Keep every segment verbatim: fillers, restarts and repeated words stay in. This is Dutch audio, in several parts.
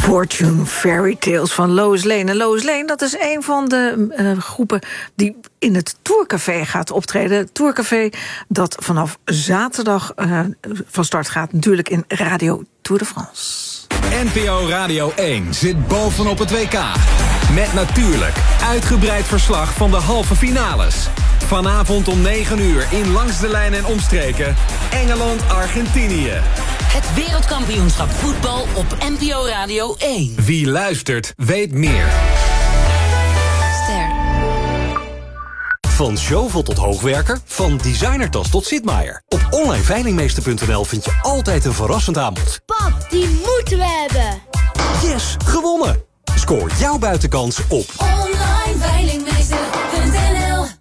Fortune Fairy Tales van Lois Lane. En Lois Lane, dat is een van de uh, groepen die in het Tourcafé gaat optreden. Het Tourcafé dat vanaf zaterdag uh, van start gaat. Natuurlijk in Radio Tour de France. N P O Radio één zit bovenop het W K. Met natuurlijk uitgebreid verslag van de halve finales. Vanavond om negen uur in Langs de Lijn en Omstreken. Engeland-Argentinië. Het wereldkampioenschap voetbal op N P O Radio één. Wie luistert, weet meer. Ster. Van Zjovel tot hoogwerker, van designertas tot Sitmaier. Op online veilingmeester punt n l vind je altijd een verrassend aanbod. Pap, die moeten we hebben. Yes, gewonnen! Scoor jouw buitenkans op online veilingmeester punt n l.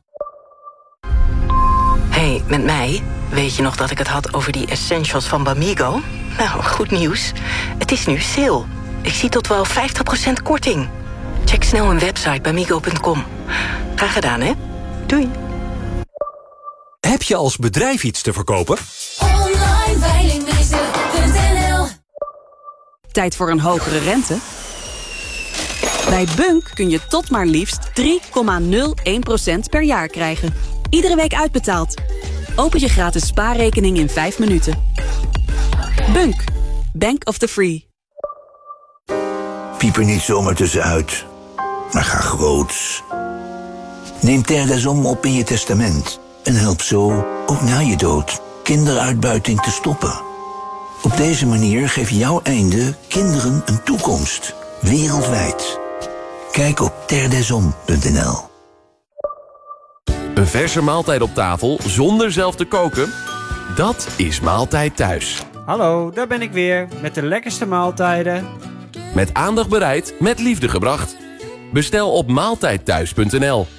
Hey, met mij? Weet je nog dat ik het had over die essentials van Bamigo? Nou, goed nieuws. Het is nu sale. Ik zie tot wel vijftig procent korting. Check snel hun website bamigo punt com. Graag gedaan, hè? Doei. Heb je als bedrijf iets te verkopen? online veilingmeester punt n l. Tijd voor een hogere rente? Bij Bunk kun je tot maar liefst drie komma nul één procent per jaar krijgen. Iedere week uitbetaald. Open je gratis spaarrekening in vijf minuten. Bunk. Bank of the Free. Piep er niet zomaar tussenuit, maar ga groots. Neem Terre des Hommes op in je testament. En help zo, ook na je dood, kinderuitbuiting te stoppen. Op deze manier geef jouw einde kinderen een toekomst. Wereldwijd. Kijk op terre des hommes punt n l. Een verse maaltijd op tafel zonder zelf te koken? Dat is Maaltijd Thuis. Hallo, daar ben ik weer met de lekkerste maaltijden. Met aandacht bereid, met liefde gebracht. Bestel op maaltijd thuis punt n l.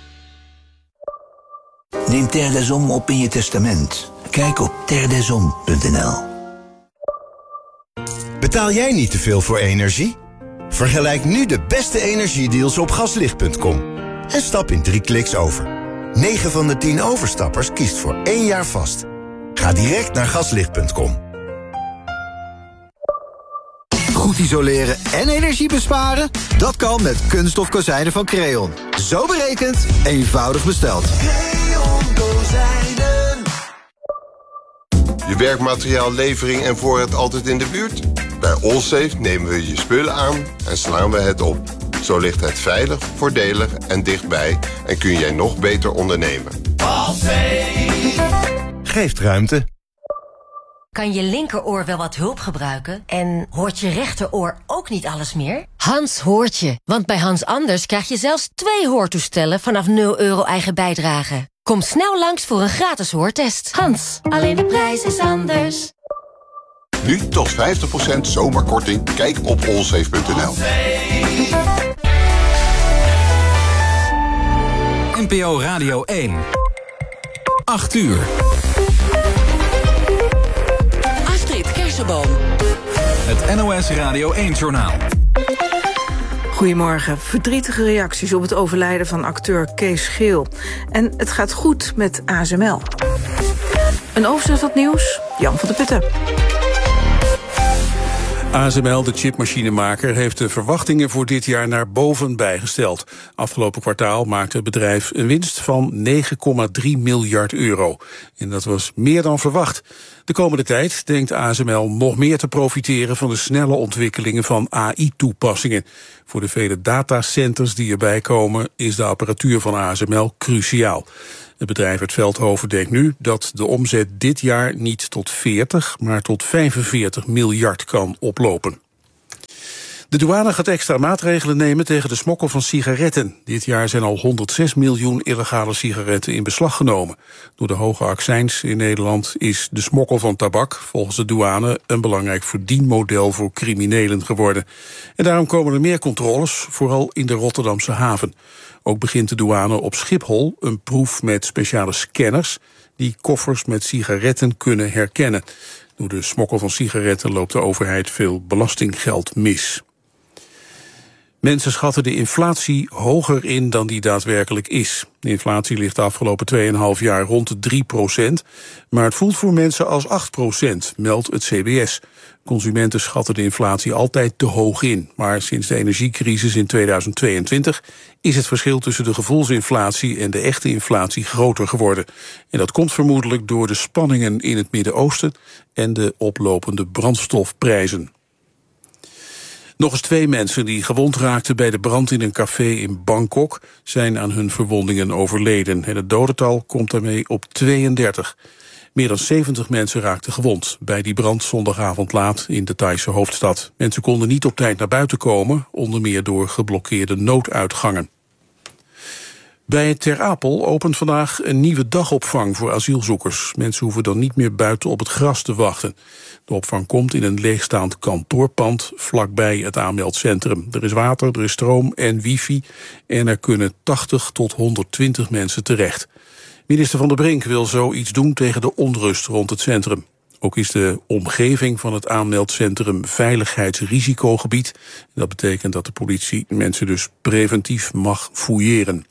Neem Terre des Hommes op in je testament. Kijk op terre des hommes punt n l. Betaal jij niet te veel voor energie? Vergelijk nu de beste energiedeals op gaslicht punt com. En stap in drie kliks over. negen van de tien overstappers kiest voor één jaar vast. Ga direct naar gaslicht punt com. Goed isoleren en energie besparen? Dat kan met kunststof kozijnen van Creon. Zo berekend, eenvoudig besteld. Creon kozijnen. Je werkmateriaallevering en voorraad altijd in de buurt? Bij Allsafe nemen we je spullen aan en slaan we het op. Zo ligt het veilig, voordelig en dichtbij en kun jij nog beter ondernemen. Allsafe geeft ruimte. Kan je linkeroor wel wat hulp gebruiken? En hoort je rechteroor ook niet alles meer? Hans hoort je, want bij Hans Anders krijg je zelfs twee hoortoestellen vanaf nul euro eigen bijdrage. Kom snel langs voor een gratis hoortest. Hans, alleen de prijs is anders. Nu tot vijftig procent zomerkorting. Kijk op allsafe punt n l. N P O Radio één. acht uur. Astrid Kersenboom. Het N O S Radio één-journaal. Goedemorgen. Verdrietige reacties op het overlijden van acteur Kees Geel. En het gaat goed met A S M L. Een overzicht van het nieuws, Jan van der Putten. A S M L, de chipmachinemaker, heeft de verwachtingen voor dit jaar naar boven bijgesteld. Afgelopen kwartaal maakte het bedrijf een winst van negen komma drie miljard euro. En dat was meer dan verwacht. De komende tijd denkt A S M L nog meer te profiteren van de snelle ontwikkelingen van A I-toepassingen. Voor de vele datacenters die erbij komen is de apparatuur van A S M L cruciaal. Het bedrijf uit Veldhoven denkt nu dat de omzet dit jaar niet tot veertig, maar tot vijfenveertig miljard kan oplopen. De douane gaat extra maatregelen nemen tegen de smokkel van sigaretten. Dit jaar zijn al honderdzes miljoen illegale sigaretten in beslag genomen. Door de hoge accijns in Nederland is de smokkel van tabak volgens de douane een belangrijk verdienmodel voor criminelen geworden. En daarom komen er meer controles, vooral in de Rotterdamse haven. Ook begint de douane op Schiphol een proef met speciale scanners die koffers met sigaretten kunnen herkennen. Door de smokkel van sigaretten loopt de overheid veel belastinggeld mis. Mensen schatten de inflatie hoger in dan die daadwerkelijk is. De inflatie ligt de afgelopen twee komma vijf jaar rond de drie procent... maar het voelt voor mensen als acht procent, meldt het C B S. Consumenten schatten de inflatie altijd te hoog in. Maar sinds de energiecrisis in tweeduizend tweeëntwintig... is het verschil tussen de gevoelsinflatie en de echte inflatie groter geworden. En dat komt vermoedelijk door de spanningen in het Midden-Oosten... en de oplopende brandstofprijzen. Nog eens twee mensen die gewond raakten bij de brand in een café in Bangkok zijn aan hun verwondingen overleden. En het dodental komt daarmee op tweeëndertig. Meer dan zeventig mensen raakten gewond bij die brand zondagavond laat in de Thaise hoofdstad. Mensen konden niet op tijd naar buiten komen, onder meer door geblokkeerde nooduitgangen. Bij het Ter Apel opent vandaag een nieuwe dagopvang voor asielzoekers. Mensen hoeven dan niet meer buiten op het gras te wachten. De opvang komt in een leegstaand kantoorpand vlakbij het aanmeldcentrum. Er is water, er is stroom en wifi en er kunnen tachtig tot honderdtwintig mensen terecht. Minister Van der Brink wil zoiets doen tegen de onrust rond het centrum. Ook is de omgeving van het aanmeldcentrum veiligheidsrisicogebied. Dat betekent dat de politie mensen dus preventief mag fouilleren.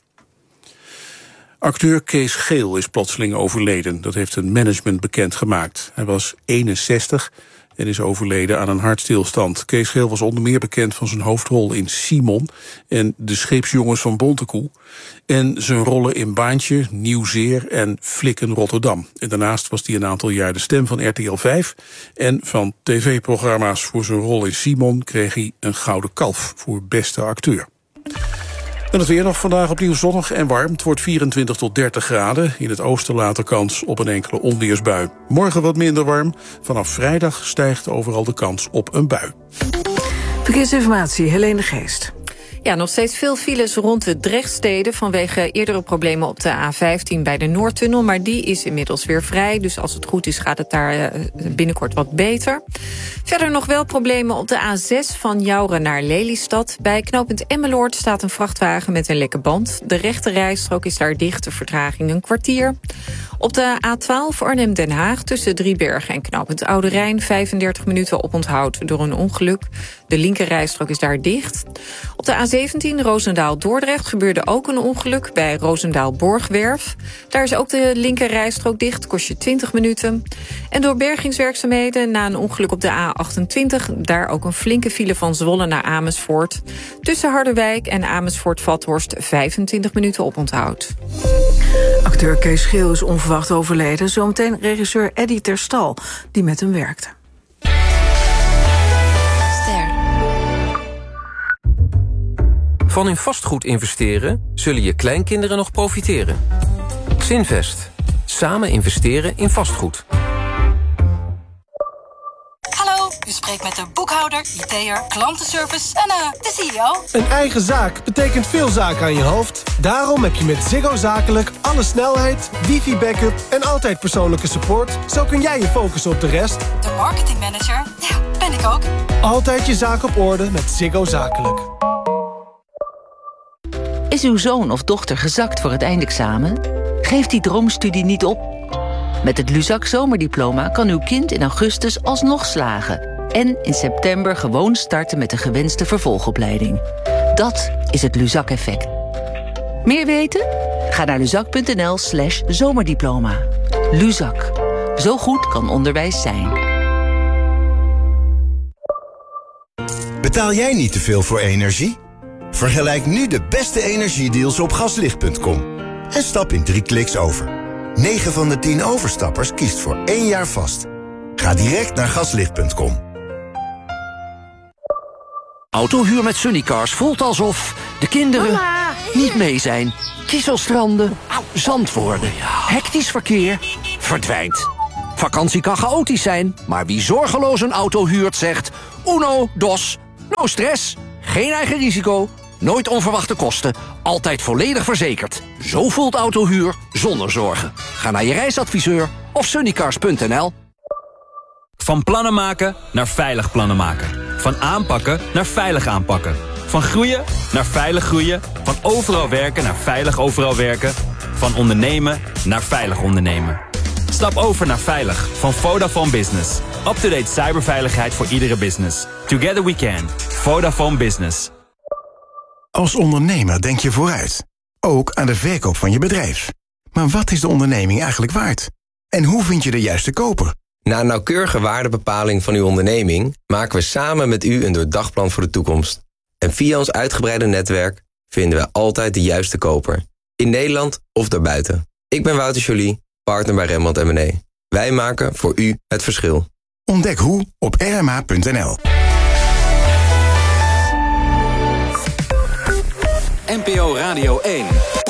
Acteur Kees Geel is plotseling overleden. Dat heeft een management bekendgemaakt. Hij was eenenzestig en is overleden aan een hartstilstand. Kees Geel was onder meer bekend van zijn hoofdrol in Simon en De Scheepsjongens van Bontekoe en zijn rollen in Baantje, Nieuwzeer en Flikken Rotterdam. En daarnaast was hij een aantal jaar de stem van R T L vijf en van tv-programma's. Voor zijn rol in Simon kreeg hij een gouden kalf voor beste acteur. En het weer nog vandaag opnieuw zonnig en warm. Het wordt vierentwintig tot dertig graden. In het oosten later kans op een enkele onweersbui. Morgen wat minder warm. Vanaf vrijdag stijgt overal de kans op een bui. Verkeersinformatie, Helene de Geest. Ja, nog steeds veel files rond de Drechtsteden vanwege eerdere problemen op de A vijftien bij de Noordtunnel. Maar die is inmiddels weer vrij, dus als het goed is gaat het daar binnenkort wat beter. Verder nog wel problemen op de A zes van Jouren naar Lelystad. Bij knooppunt Emmeloord staat een vrachtwagen met een lekke band. De rechte rijstrook is daar dicht, de vertraging een kwartier. Op de A twaalf Arnhem-Den Haag tussen Driebergen en knooppunt Oude Rijn vijfendertig minuten oponthoud door een ongeluk. De linker rijstrook is daar dicht. Op de A zeventien Roosendaal-Dordrecht gebeurde ook een ongeluk bij Roosendaal-Borgwerf. Daar is ook de linker rijstrook dicht, kost je twintig minuten. En door bergingswerkzaamheden na een ongeluk op de A achtentwintig... daar ook een flinke file van Zwolle naar Amersfoort. Tussen Harderwijk en Amersfoort-Vathorst vijfentwintig minuten oponthoud. Acteur Kees Geel is onverwacht overleden. Zometeen regisseur Eddy ter Stal, die met hem werkte. Van in vastgoed investeren zullen je kleinkinderen nog profiteren. Zinvest. Samen investeren in vastgoed. Hallo, u spreekt met de boekhouder, I T'er, klantenservice en uh, de C E O. Een eigen zaak betekent veel zaken aan je hoofd. Daarom heb je met Ziggo Zakelijk alle snelheid, wifi-backup en altijd persoonlijke support. Zo kun jij je focussen op de rest. De marketingmanager, ja, ben ik ook. Altijd je zaak op orde met Ziggo Zakelijk. Is uw zoon of dochter gezakt voor het eindexamen? Geef die droomstudie niet op. Met het Luzak zomerdiploma kan uw kind in augustus alsnog slagen. En in september gewoon starten met de gewenste vervolgopleiding. Dat is het Luzak-effect. Meer weten? Ga naar luzak.nl slash zomerdiploma. Luzak. Zo goed kan onderwijs zijn. Betaal jij niet te veel voor energie? Vergelijk nu de beste energiedeals op gaslicht punt com. En stap in drie kliks over. negen van de tien overstappers kiest voor één jaar vast. Ga direct naar gaslicht punt com. Autohuur met Sunnycars voelt alsof de kinderen Mama. niet mee zijn. Kieselstranden, zand worden, hectisch verkeer, verdwijnt. Vakantie kan chaotisch zijn, maar wie zorgeloos een auto huurt zegt... Uno, dos, no stress, geen eigen risico, nooit onverwachte kosten, altijd volledig verzekerd. Zo voelt autohuur zonder zorgen. Ga naar je reisadviseur of sunnycars punt n l. Van plannen maken naar veilig plannen maken. Van aanpakken naar veilig aanpakken. Van groeien naar veilig groeien. Van overal werken naar veilig overal werken. Van ondernemen naar veilig ondernemen. Stap over naar Veilig van Vodafone Business. Up-to-date cyberveiligheid voor iedere business. Together we can. Vodafone Business. Als ondernemer denk je vooruit. Ook aan de verkoop van je bedrijf. Maar wat is de onderneming eigenlijk waard? En hoe vind je de juiste koper? Na een nauwkeurige waardebepaling van uw onderneming maken we samen met u een doordacht voor de toekomst. En via ons uitgebreide netwerk vinden we altijd de juiste koper. In Nederland of daarbuiten. Ik ben Wouter Joly, partner bij Rembrandt en Mené. Wij maken voor u het verschil. Ontdek hoe op r m a punt n l. N P O Radio één.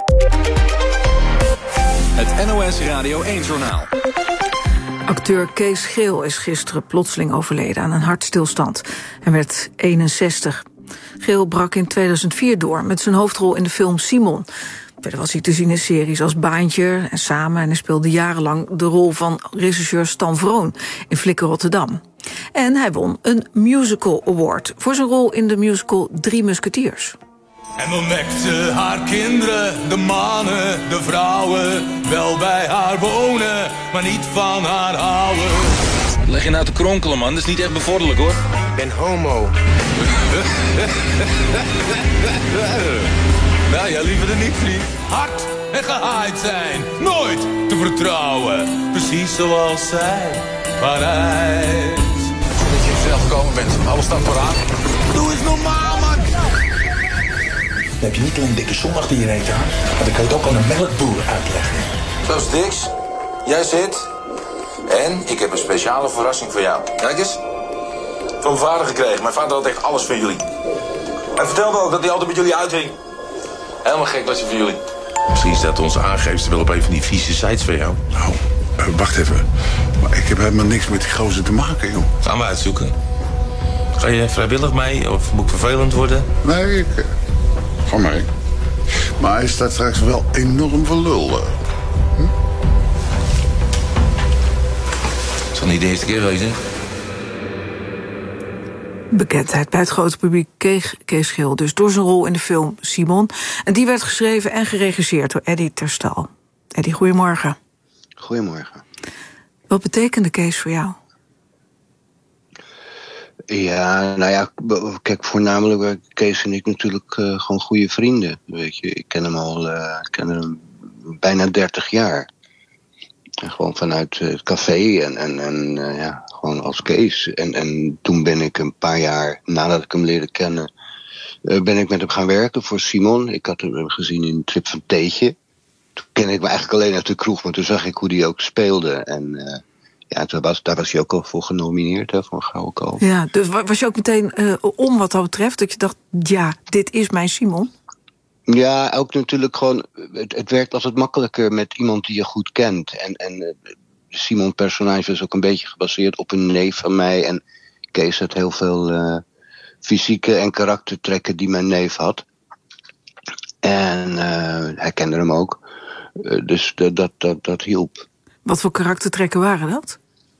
Het N O S Radio één-journaal. Acteur Kees Geel is gisteren plotseling overleden aan een hartstilstand. Hij werd eenenzestig. Geel brak in tweeduizend vier door met zijn hoofdrol in de film Simon. Verder was hij te zien in series als Baantje en Samen... en hij speelde jarenlang de rol van regisseur Stan Vroon in Flikker Rotterdam. En hij won een Musical Award voor zijn rol in de musical Drie Musketiers. En dan wekte haar kinderen, de mannen, de vrouwen, wel bij haar wonen, maar niet van haar houden. Leg je nou te kronkelen, man, dat is niet echt bevorderlijk, hoor. Ik ben homo. Nou ja, liever dan niet, vriend. Hard en gehaaid zijn, nooit te vertrouwen. Precies zoals zij, Parijs. Dat je zelf gekomen bent, alles staat vooraan. Doe eens normaal, man. Dan heb je niet alleen dikke zondag die je reet aan, maar dan kan je het ook aan een melkboer uitleggen. Zo is Dix, jij zit. En ik heb een speciale verrassing voor jou. Kijk eens. Van mijn vader gekregen. Mijn vader had echt alles van jullie. Hij vertelde ook dat hij altijd met jullie uitging. Helemaal gek was hij van jullie. Misschien staat onze aangeefster wel op een van die vieze sites van jou. Nou, uh, wacht even. Maar ik heb helemaal niks met die gozer te maken, joh. Gaan we uitzoeken. Ga je vrijwillig mee of moet ik vervelend worden? Nee, ik... Uh, ga mee. Maar hij staat straks wel enorm voor lul. Uh. Hm? Het zal niet de eerste keer wezen. Bekendheid bij het grote publiek kreeg Kees Geel dus door zijn rol in de film Simon. En die werd geschreven en geregisseerd door Eddy Terstal. Eddy, goedemorgen. Goedemorgen. Wat betekende Kees voor jou? Ja, nou ja, kijk, voornamelijk waren Kees en ik natuurlijk uh, gewoon goede vrienden. Weet je, ik ken hem al, uh, ik ken hem bijna dertig jaar. En gewoon vanuit het café en, en, en uh, ja, gewoon als Kees. En, en toen ben ik een paar jaar, nadat ik hem leerde kennen, uh, ben ik met hem gaan werken voor Simon. Ik had hem gezien in Trip van Teetje. Toen kende ik me eigenlijk alleen uit de kroeg, maar toen zag ik hoe die ook speelde. En uh, ja, toen was, daar was hij ook al voor genomineerd, hè, voor een Gouden Kalf. Ja, dus was je ook meteen uh, om wat dat betreft, dat je dacht, ja, dit is mijn Simon? Ja, ook natuurlijk gewoon, het, het werkt altijd makkelijker met iemand die je goed kent. En, en uh, Simon personage is ook een beetje gebaseerd op een neef van mij. En Kees had heel veel uh, fysieke en karaktertrekken die mijn neef had. En uh, hij kende hem ook. Uh, dus dat, dat, dat, dat hielp. Wat voor karaktertrekken waren dat?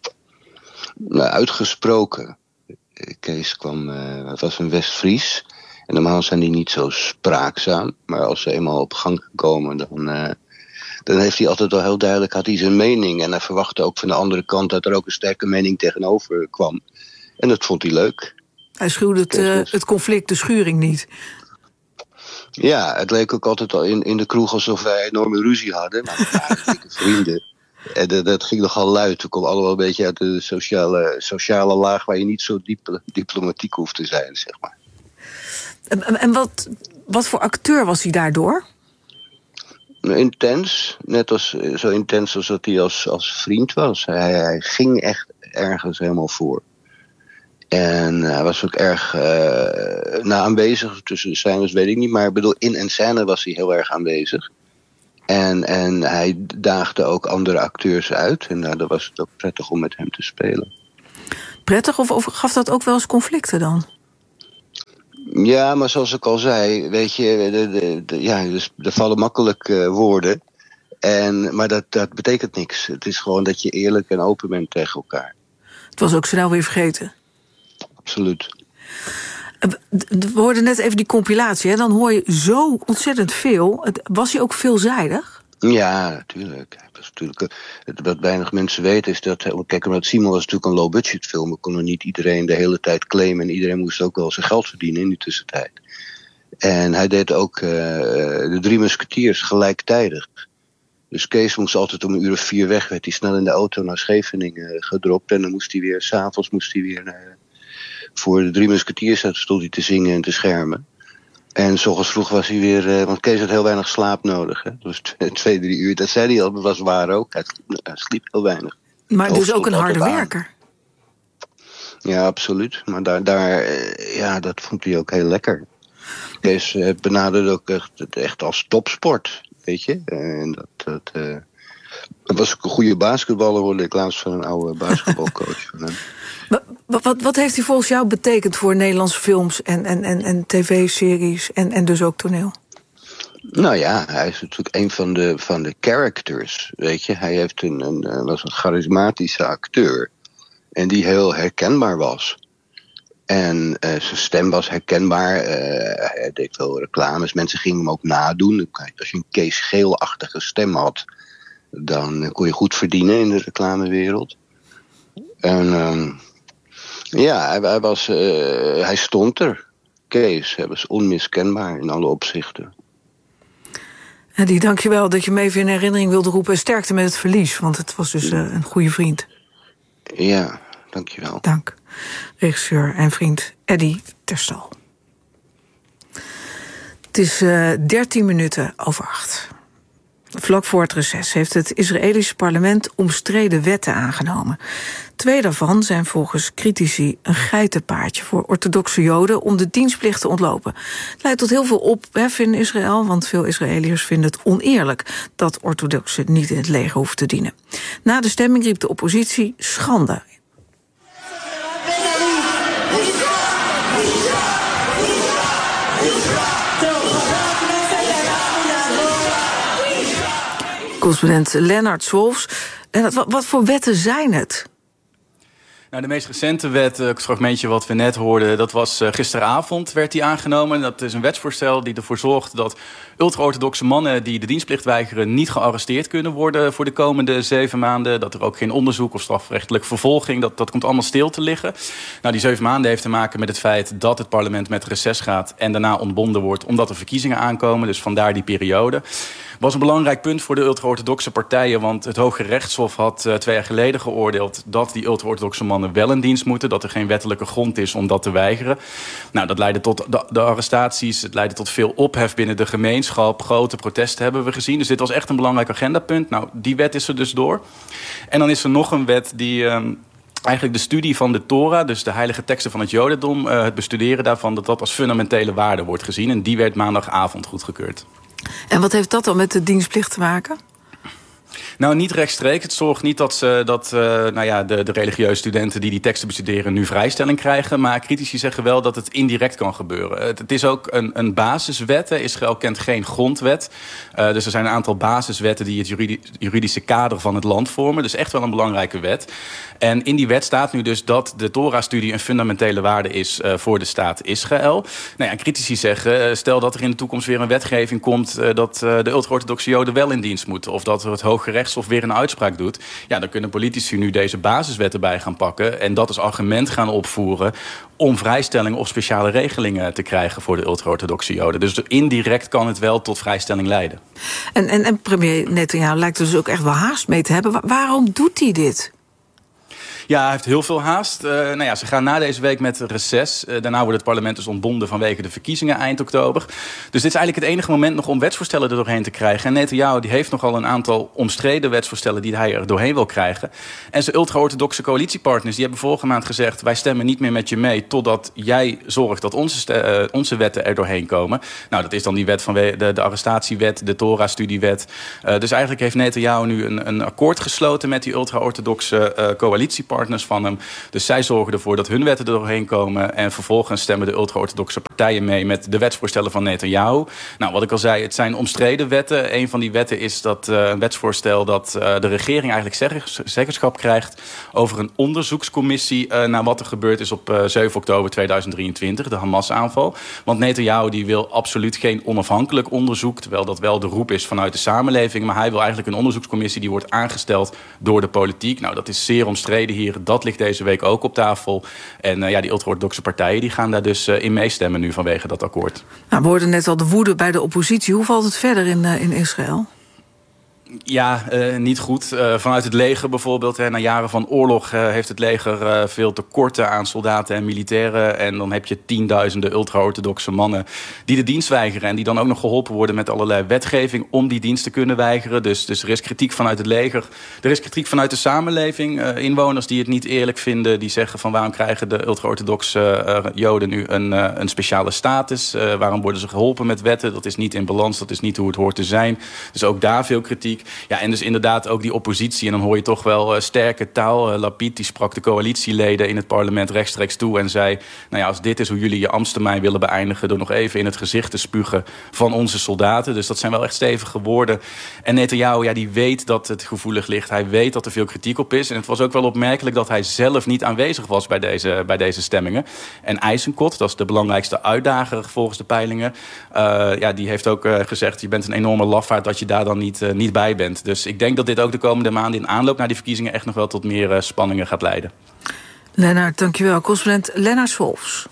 Nou, uitgesproken. Kees kwam, uh, het was een West-Fries. En normaal zijn die niet zo spraakzaam. Maar als ze eenmaal op gang komen, dan, uh, dan heeft hij altijd wel heel duidelijk, had hij zijn mening. En hij verwachtte ook van de andere kant dat er ook een sterke mening tegenover kwam. En dat vond hij leuk. Hij schuwde het, uh, het conflict, de schuring niet. Ja, het leek ook altijd al in, in de kroeg alsof wij enorme ruzie hadden. Maar we waren dikke vrienden. En dat, dat ging nogal luid. We kwamen allemaal een beetje uit de sociale, sociale laag waar je niet zo diep, diplomatiek hoeft te zijn, zeg maar. En, en wat, wat voor acteur was hij daardoor? Intens. Net als, zo intens als dat hij als, als vriend was. Hij, hij ging echt ergens helemaal voor. En hij was ook erg uh, nou, aanwezig. Tussen de scènes weet ik niet. Maar ik bedoel, in een scène was hij heel erg aanwezig. En, en hij daagde ook andere acteurs uit. En daardoor was het ook prettig om met hem te spelen. Prettig? Of, of gaf dat ook wel eens conflicten dan? Ja, maar zoals ik al zei, weet je, de, de, de, ja, dus er vallen makkelijk uh, woorden. En, maar dat, dat betekent niks. Het is gewoon dat je eerlijk en open bent tegen elkaar. Het was ook snel weer vergeten. Absoluut. We hoorden net even die compilatie, hè? Dan hoor je zo ontzettend veel. Was hij ook veelzijdig? Ja, natuurlijk. Was natuurlijk wat weinig mensen weten is dat... Kijk, omdat Simon was natuurlijk een low-budget film. We konden niet iedereen de hele tijd claimen. En iedereen moest ook wel zijn geld verdienen in die tussentijd. En hij deed ook uh, de Drie Musketiers gelijktijdig. Dus Kees moest altijd om een uur of vier weg. Werd hij snel in de auto naar Scheveningen gedropt. En dan moest hij weer, 's avonds moest hij weer naar, voor de Drie Musketiers stond hij te zingen en te schermen. En 's ochtends vroeg was hij weer, uh, want Kees had heel weinig slaap nodig. Hè? Dus twee, drie uur, dat zei hij al, dat was waar ook. Hij, hij sliep heel weinig. Maar dus ook een harde werker. Ja, absoluut. Maar daar, daar, uh, ja, dat vond hij ook heel lekker. Kees uh, benaderde ook echt, echt als topsport, weet je. En dat, dat, uh, dat was ook een goede basketballer, hoorde ik laatst van een oude basketbalcoach van hem. Wat, wat, wat heeft hij volgens jou betekend voor Nederlandse films en, en, en, en tv-series en, en dus ook toneel? Nou ja, hij is natuurlijk een van de, van de characters, weet je. Hij heeft een, een, was een charismatische acteur en die heel herkenbaar was. En uh, zijn stem was herkenbaar. Uh, hij deed veel reclames. Mensen gingen hem ook nadoen. Als je een Kees Geel-achtige stem had, dan kon je goed verdienen in de reclamewereld. En uh, ja, hij, hij, was, uh, hij stond er. Kees, hij was onmiskenbaar in alle opzichten. Eddie, dankjewel dat je me even in herinnering wilde roepen. Sterkte met het verlies, want het was dus uh, een goede vriend. Ja, dankjewel. Dank. Regisseur en vriend Eddie Terstal. Het is uh, dertien minuten over acht. Vlak voor het reces heeft het Israëlische parlement omstreden wetten aangenomen. Twee daarvan zijn volgens critici een geitenpaardje voor orthodoxe Joden om de dienstplicht te ontlopen. Het leidt tot heel veel ophef in Israël, want veel Israëliërs vinden het oneerlijk dat orthodoxen niet in het leger hoeven te dienen. Na de stemming riep de oppositie schande. Correspondent Lennart Swolfs. Lennart, wat, wat voor wetten zijn het? Nou, de meest recente wet, het fragmentje wat we net hoorden, dat was uh, gisteravond werd die aangenomen. Dat is een wetsvoorstel die ervoor zorgt dat ultra-orthodoxe mannen die de dienstplicht weigeren niet gearresteerd kunnen worden voor de komende zeven maanden. Dat er ook geen onderzoek of strafrechtelijke vervolging, dat, dat komt allemaal stil te liggen. Nou, die zeven maanden heeft te maken met het feit dat het parlement met reces gaat en daarna ontbonden wordt omdat er verkiezingen aankomen. Dus vandaar die periode. Was een belangrijk punt voor de ultra-orthodoxe partijen, want het Hoge Rechtshof had uh, twee jaar geleden geoordeeld dat die ultra-orthodoxe mannen wel in dienst moeten, dat er geen wettelijke grond is om dat te weigeren. Nou, dat leidde tot de, de arrestaties, het leidde tot veel ophef binnen de gemeenschap, grote protesten hebben we gezien. Dus dit was echt een belangrijk agendapunt. Nou, die wet is er dus door. En dan is er nog een wet die Um, eigenlijk de studie van de Torah, dus de heilige teksten van het Jodendom, uh, het bestuderen daarvan, dat dat als fundamentele waarde wordt gezien. En die werd maandagavond goedgekeurd. En wat heeft dat dan met de dienstplicht te maken? Nou, niet rechtstreeks. Het zorgt niet dat, ze, dat uh, nou ja, de, de religieuze studenten die die teksten bestuderen nu vrijstelling krijgen. Maar critici zeggen wel dat het indirect kan gebeuren. Het, het is ook een, een basiswet. Israël kent geen grondwet. Uh, dus er zijn een aantal basiswetten die het juridi- juridische kader van het land vormen. Dus echt wel een belangrijke wet. En in die wet staat nu dus dat de Torah-studie een fundamentele waarde is uh, voor de staat Israël. Nou ja, critici zeggen, uh, stel dat er in de toekomst weer een wetgeving komt uh, dat uh, de ultra-orthodoxe Joden wel in dienst moeten. Of dat er het Hoge Rechtshof weer een uitspraak doet. Ja, dan kunnen politici nu deze basiswetten bij gaan pakken en dat als argument gaan opvoeren om vrijstellingen of speciale regelingen te krijgen voor de ultra-orthodoxe Joden. Dus indirect kan het wel tot vrijstelling leiden. En, en, en premier Netanyahu lijkt er dus ook echt wel haast mee te hebben. Wa- waarom doet hij dit? Ja, hij heeft heel veel haast. Uh, nou ja, ze gaan na deze week met reces. Uh, daarna wordt het parlement dus ontbonden vanwege de verkiezingen eind oktober. Dus dit is eigenlijk het enige moment nog om wetsvoorstellen er doorheen te krijgen. En Netanyahu die heeft nogal een aantal omstreden wetsvoorstellen die hij er doorheen wil krijgen. En zijn ultra-orthodoxe coalitiepartners die hebben vorige maand gezegd: wij stemmen niet meer met je mee totdat jij zorgt dat onze, st- uh, onze wetten er doorheen komen. Nou, dat is dan die wet van de, de arrestatiewet, de Torah-studiewet. Uh, dus eigenlijk heeft Netanyahu nu een, een akkoord gesloten met die ultra-orthodoxe uh, coalitiepartners. Partners van hem. Dus zij zorgen ervoor dat hun wetten er doorheen komen. En vervolgens stemmen de ultra-orthodoxe partijen mee met de wetsvoorstellen van Netanyahu. Nou, wat ik al zei, het zijn omstreden wetten. Een van die wetten is dat uh, een wetsvoorstel dat uh, de regering eigenlijk zeggers, zeggenschap krijgt over een onderzoekscommissie uh, naar wat er gebeurd is op uh, zeven oktober tweeduizend drieëntwintig, de Hamas-aanval. Want Netanyahu die wil absoluut geen onafhankelijk onderzoek, terwijl dat wel de roep is vanuit de samenleving. Maar hij wil eigenlijk een onderzoekscommissie die wordt aangesteld door de politiek. Nou, dat is zeer omstreden hier hier. Dat ligt deze week ook op tafel. En uh, ja, die ultra-orthodoxe partijen die gaan daar dus uh, in meestemmen nu vanwege dat akkoord. Nou, we hoorden net al de woede bij de oppositie. Hoe valt het verder in, uh, in Israël? Ja, uh, niet goed. Uh, vanuit het leger bijvoorbeeld. Hè, na jaren van oorlog uh, heeft het leger uh, veel tekorten aan soldaten en militairen. En dan heb je tienduizenden ultra-orthodoxe mannen die de dienst weigeren. En die dan ook nog geholpen worden met allerlei wetgeving om die dienst te kunnen weigeren. Dus, dus er is kritiek vanuit het leger. Er is kritiek vanuit de samenleving. Uh, inwoners die het niet eerlijk vinden. Die zeggen van waarom krijgen de ultra-orthodoxe uh, Joden nu een, uh, een speciale status? Uh, waarom worden ze geholpen met wetten? Dat is niet in balans. Dat is niet hoe het hoort te zijn. Dus ook daar veel kritiek. Ja, en dus inderdaad ook die oppositie. En dan hoor je toch wel uh, sterke taal. Uh, Lapid die sprak de coalitieleden in het parlement rechtstreeks toe en zei, nou ja, als dit is hoe jullie je ambtstermijn willen beëindigen, door nog even in het gezicht te spugen van onze soldaten. Dus dat zijn wel echt stevige woorden. En Netanyahu, ja, die weet dat het gevoelig ligt. Hij weet dat er veel kritiek op is. En het was ook wel opmerkelijk dat hij zelf niet aanwezig was bij deze, bij deze stemmingen. En Eisenkot, dat is de belangrijkste uitdager volgens de peilingen, uh, ja, die heeft ook uh, gezegd, je bent een enorme lafaard dat je daar dan niet, uh, niet bij bent. Dus ik denk dat dit ook de komende maanden in aanloop naar die verkiezingen echt nog wel tot meer uh, spanningen gaat leiden. Lennart, dankjewel. Correspondent Lennart Swolfs.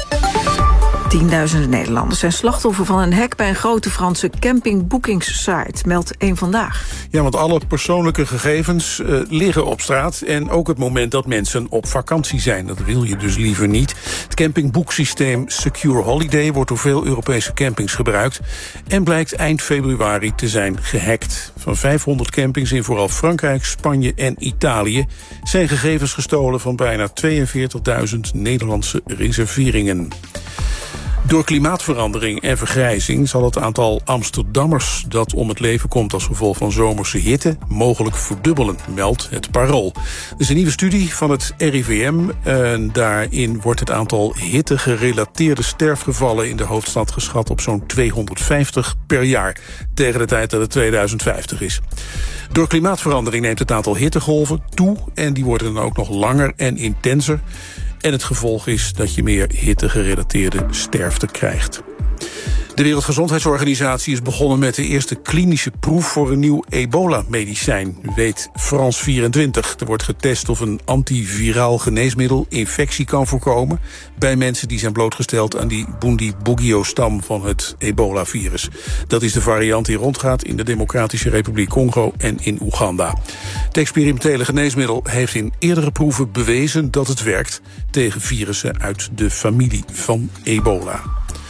Tienduizenden Nederlanders zijn slachtoffer van een hack bij een grote Franse campingboekingssite, meldt één Vandaag. Ja, want alle persoonlijke gegevens uh, liggen op straat en ook het moment dat mensen op vakantie zijn. Dat wil je dus liever niet. Het campingboeksysteem Secure Holiday wordt door veel Europese campings gebruikt en blijkt eind februari te zijn gehackt. Van vijfhonderd campings in vooral Frankrijk, Spanje en Italië zijn gegevens gestolen van bijna tweeënveertigduizend Nederlandse reserveringen. Door klimaatverandering en vergrijzing zal het aantal Amsterdammers dat om het leven komt als gevolg van zomerse hitte mogelijk verdubbelen, meldt het Parool. Er is een nieuwe studie van het R I V M en daarin wordt het aantal hittegerelateerde sterfgevallen in de hoofdstad geschat op zo'n tweehonderdvijftig per jaar, tegen de tijd dat het tweeduizend vijftig is. Door klimaatverandering neemt het aantal hittegolven toe en die worden dan ook nog langer en intenser. En het gevolg is dat je meer hittegerelateerde sterfte krijgt. De Wereldgezondheidsorganisatie is begonnen met de eerste klinische proef voor een nieuw ebola-medicijn, weet France vierentwintig. Er wordt getest of een antiviraal geneesmiddel infectie kan voorkomen bij mensen die zijn blootgesteld aan die Bundibugyo-stam van het ebola-virus. Dat is de variant die rondgaat in de Democratische Republiek Congo en in Oeganda. Het experimentele geneesmiddel heeft in eerdere proeven bewezen dat het werkt tegen virussen uit de familie van ebola.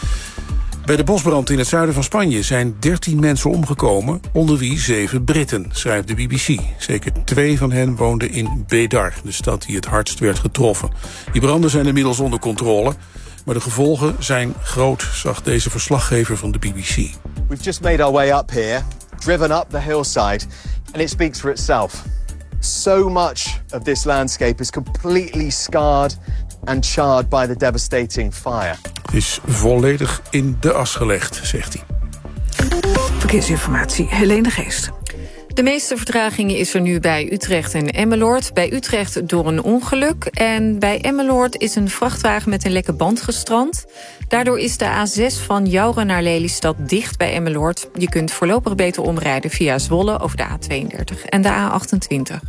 Bij de bosbrand in het zuiden van Spanje zijn dertien mensen omgekomen, onder wie zeven Britten, schrijft de B B C. Zeker twee van hen woonden in Bedar, de stad die het hardst werd getroffen. Die branden zijn inmiddels onder controle, maar de gevolgen zijn groot, zag deze verslaggever van de B B C. We've just made our way up here, driven up the hillside, and it speaks for itself. So much of this landscape is completely scarred and charred by the devastating fire. Het is volledig in de as gelegd, zegt hij. Verkeersinformatie, Helene de Geest. De meeste vertragingen is er nu bij Utrecht en Emmeloord. Bij Utrecht door een ongeluk. En bij Emmeloord is een vrachtwagen met een lekke band gestrand. Daardoor is de A zes van Jouren naar Lelystad dicht bij Emmeloord. Je kunt voorlopig beter omrijden via Zwolle over de A tweeëndertig en de A achtentwintig.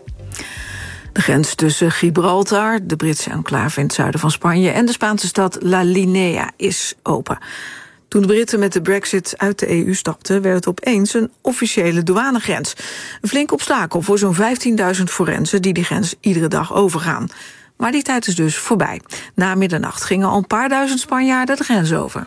De grens tussen Gibraltar, de Britse enclave in het zuiden van Spanje, en de Spaanse stad La Linea is open. Toen de Britten met de Brexit uit de E U stapten, werd het opeens een officiële douanegrens. Een flink obstakel voor zo'n vijftienduizend forensen die die grens iedere dag overgaan. Maar die tijd is dus voorbij. Na middernacht gingen al een paar duizend Spanjaarden de grens over.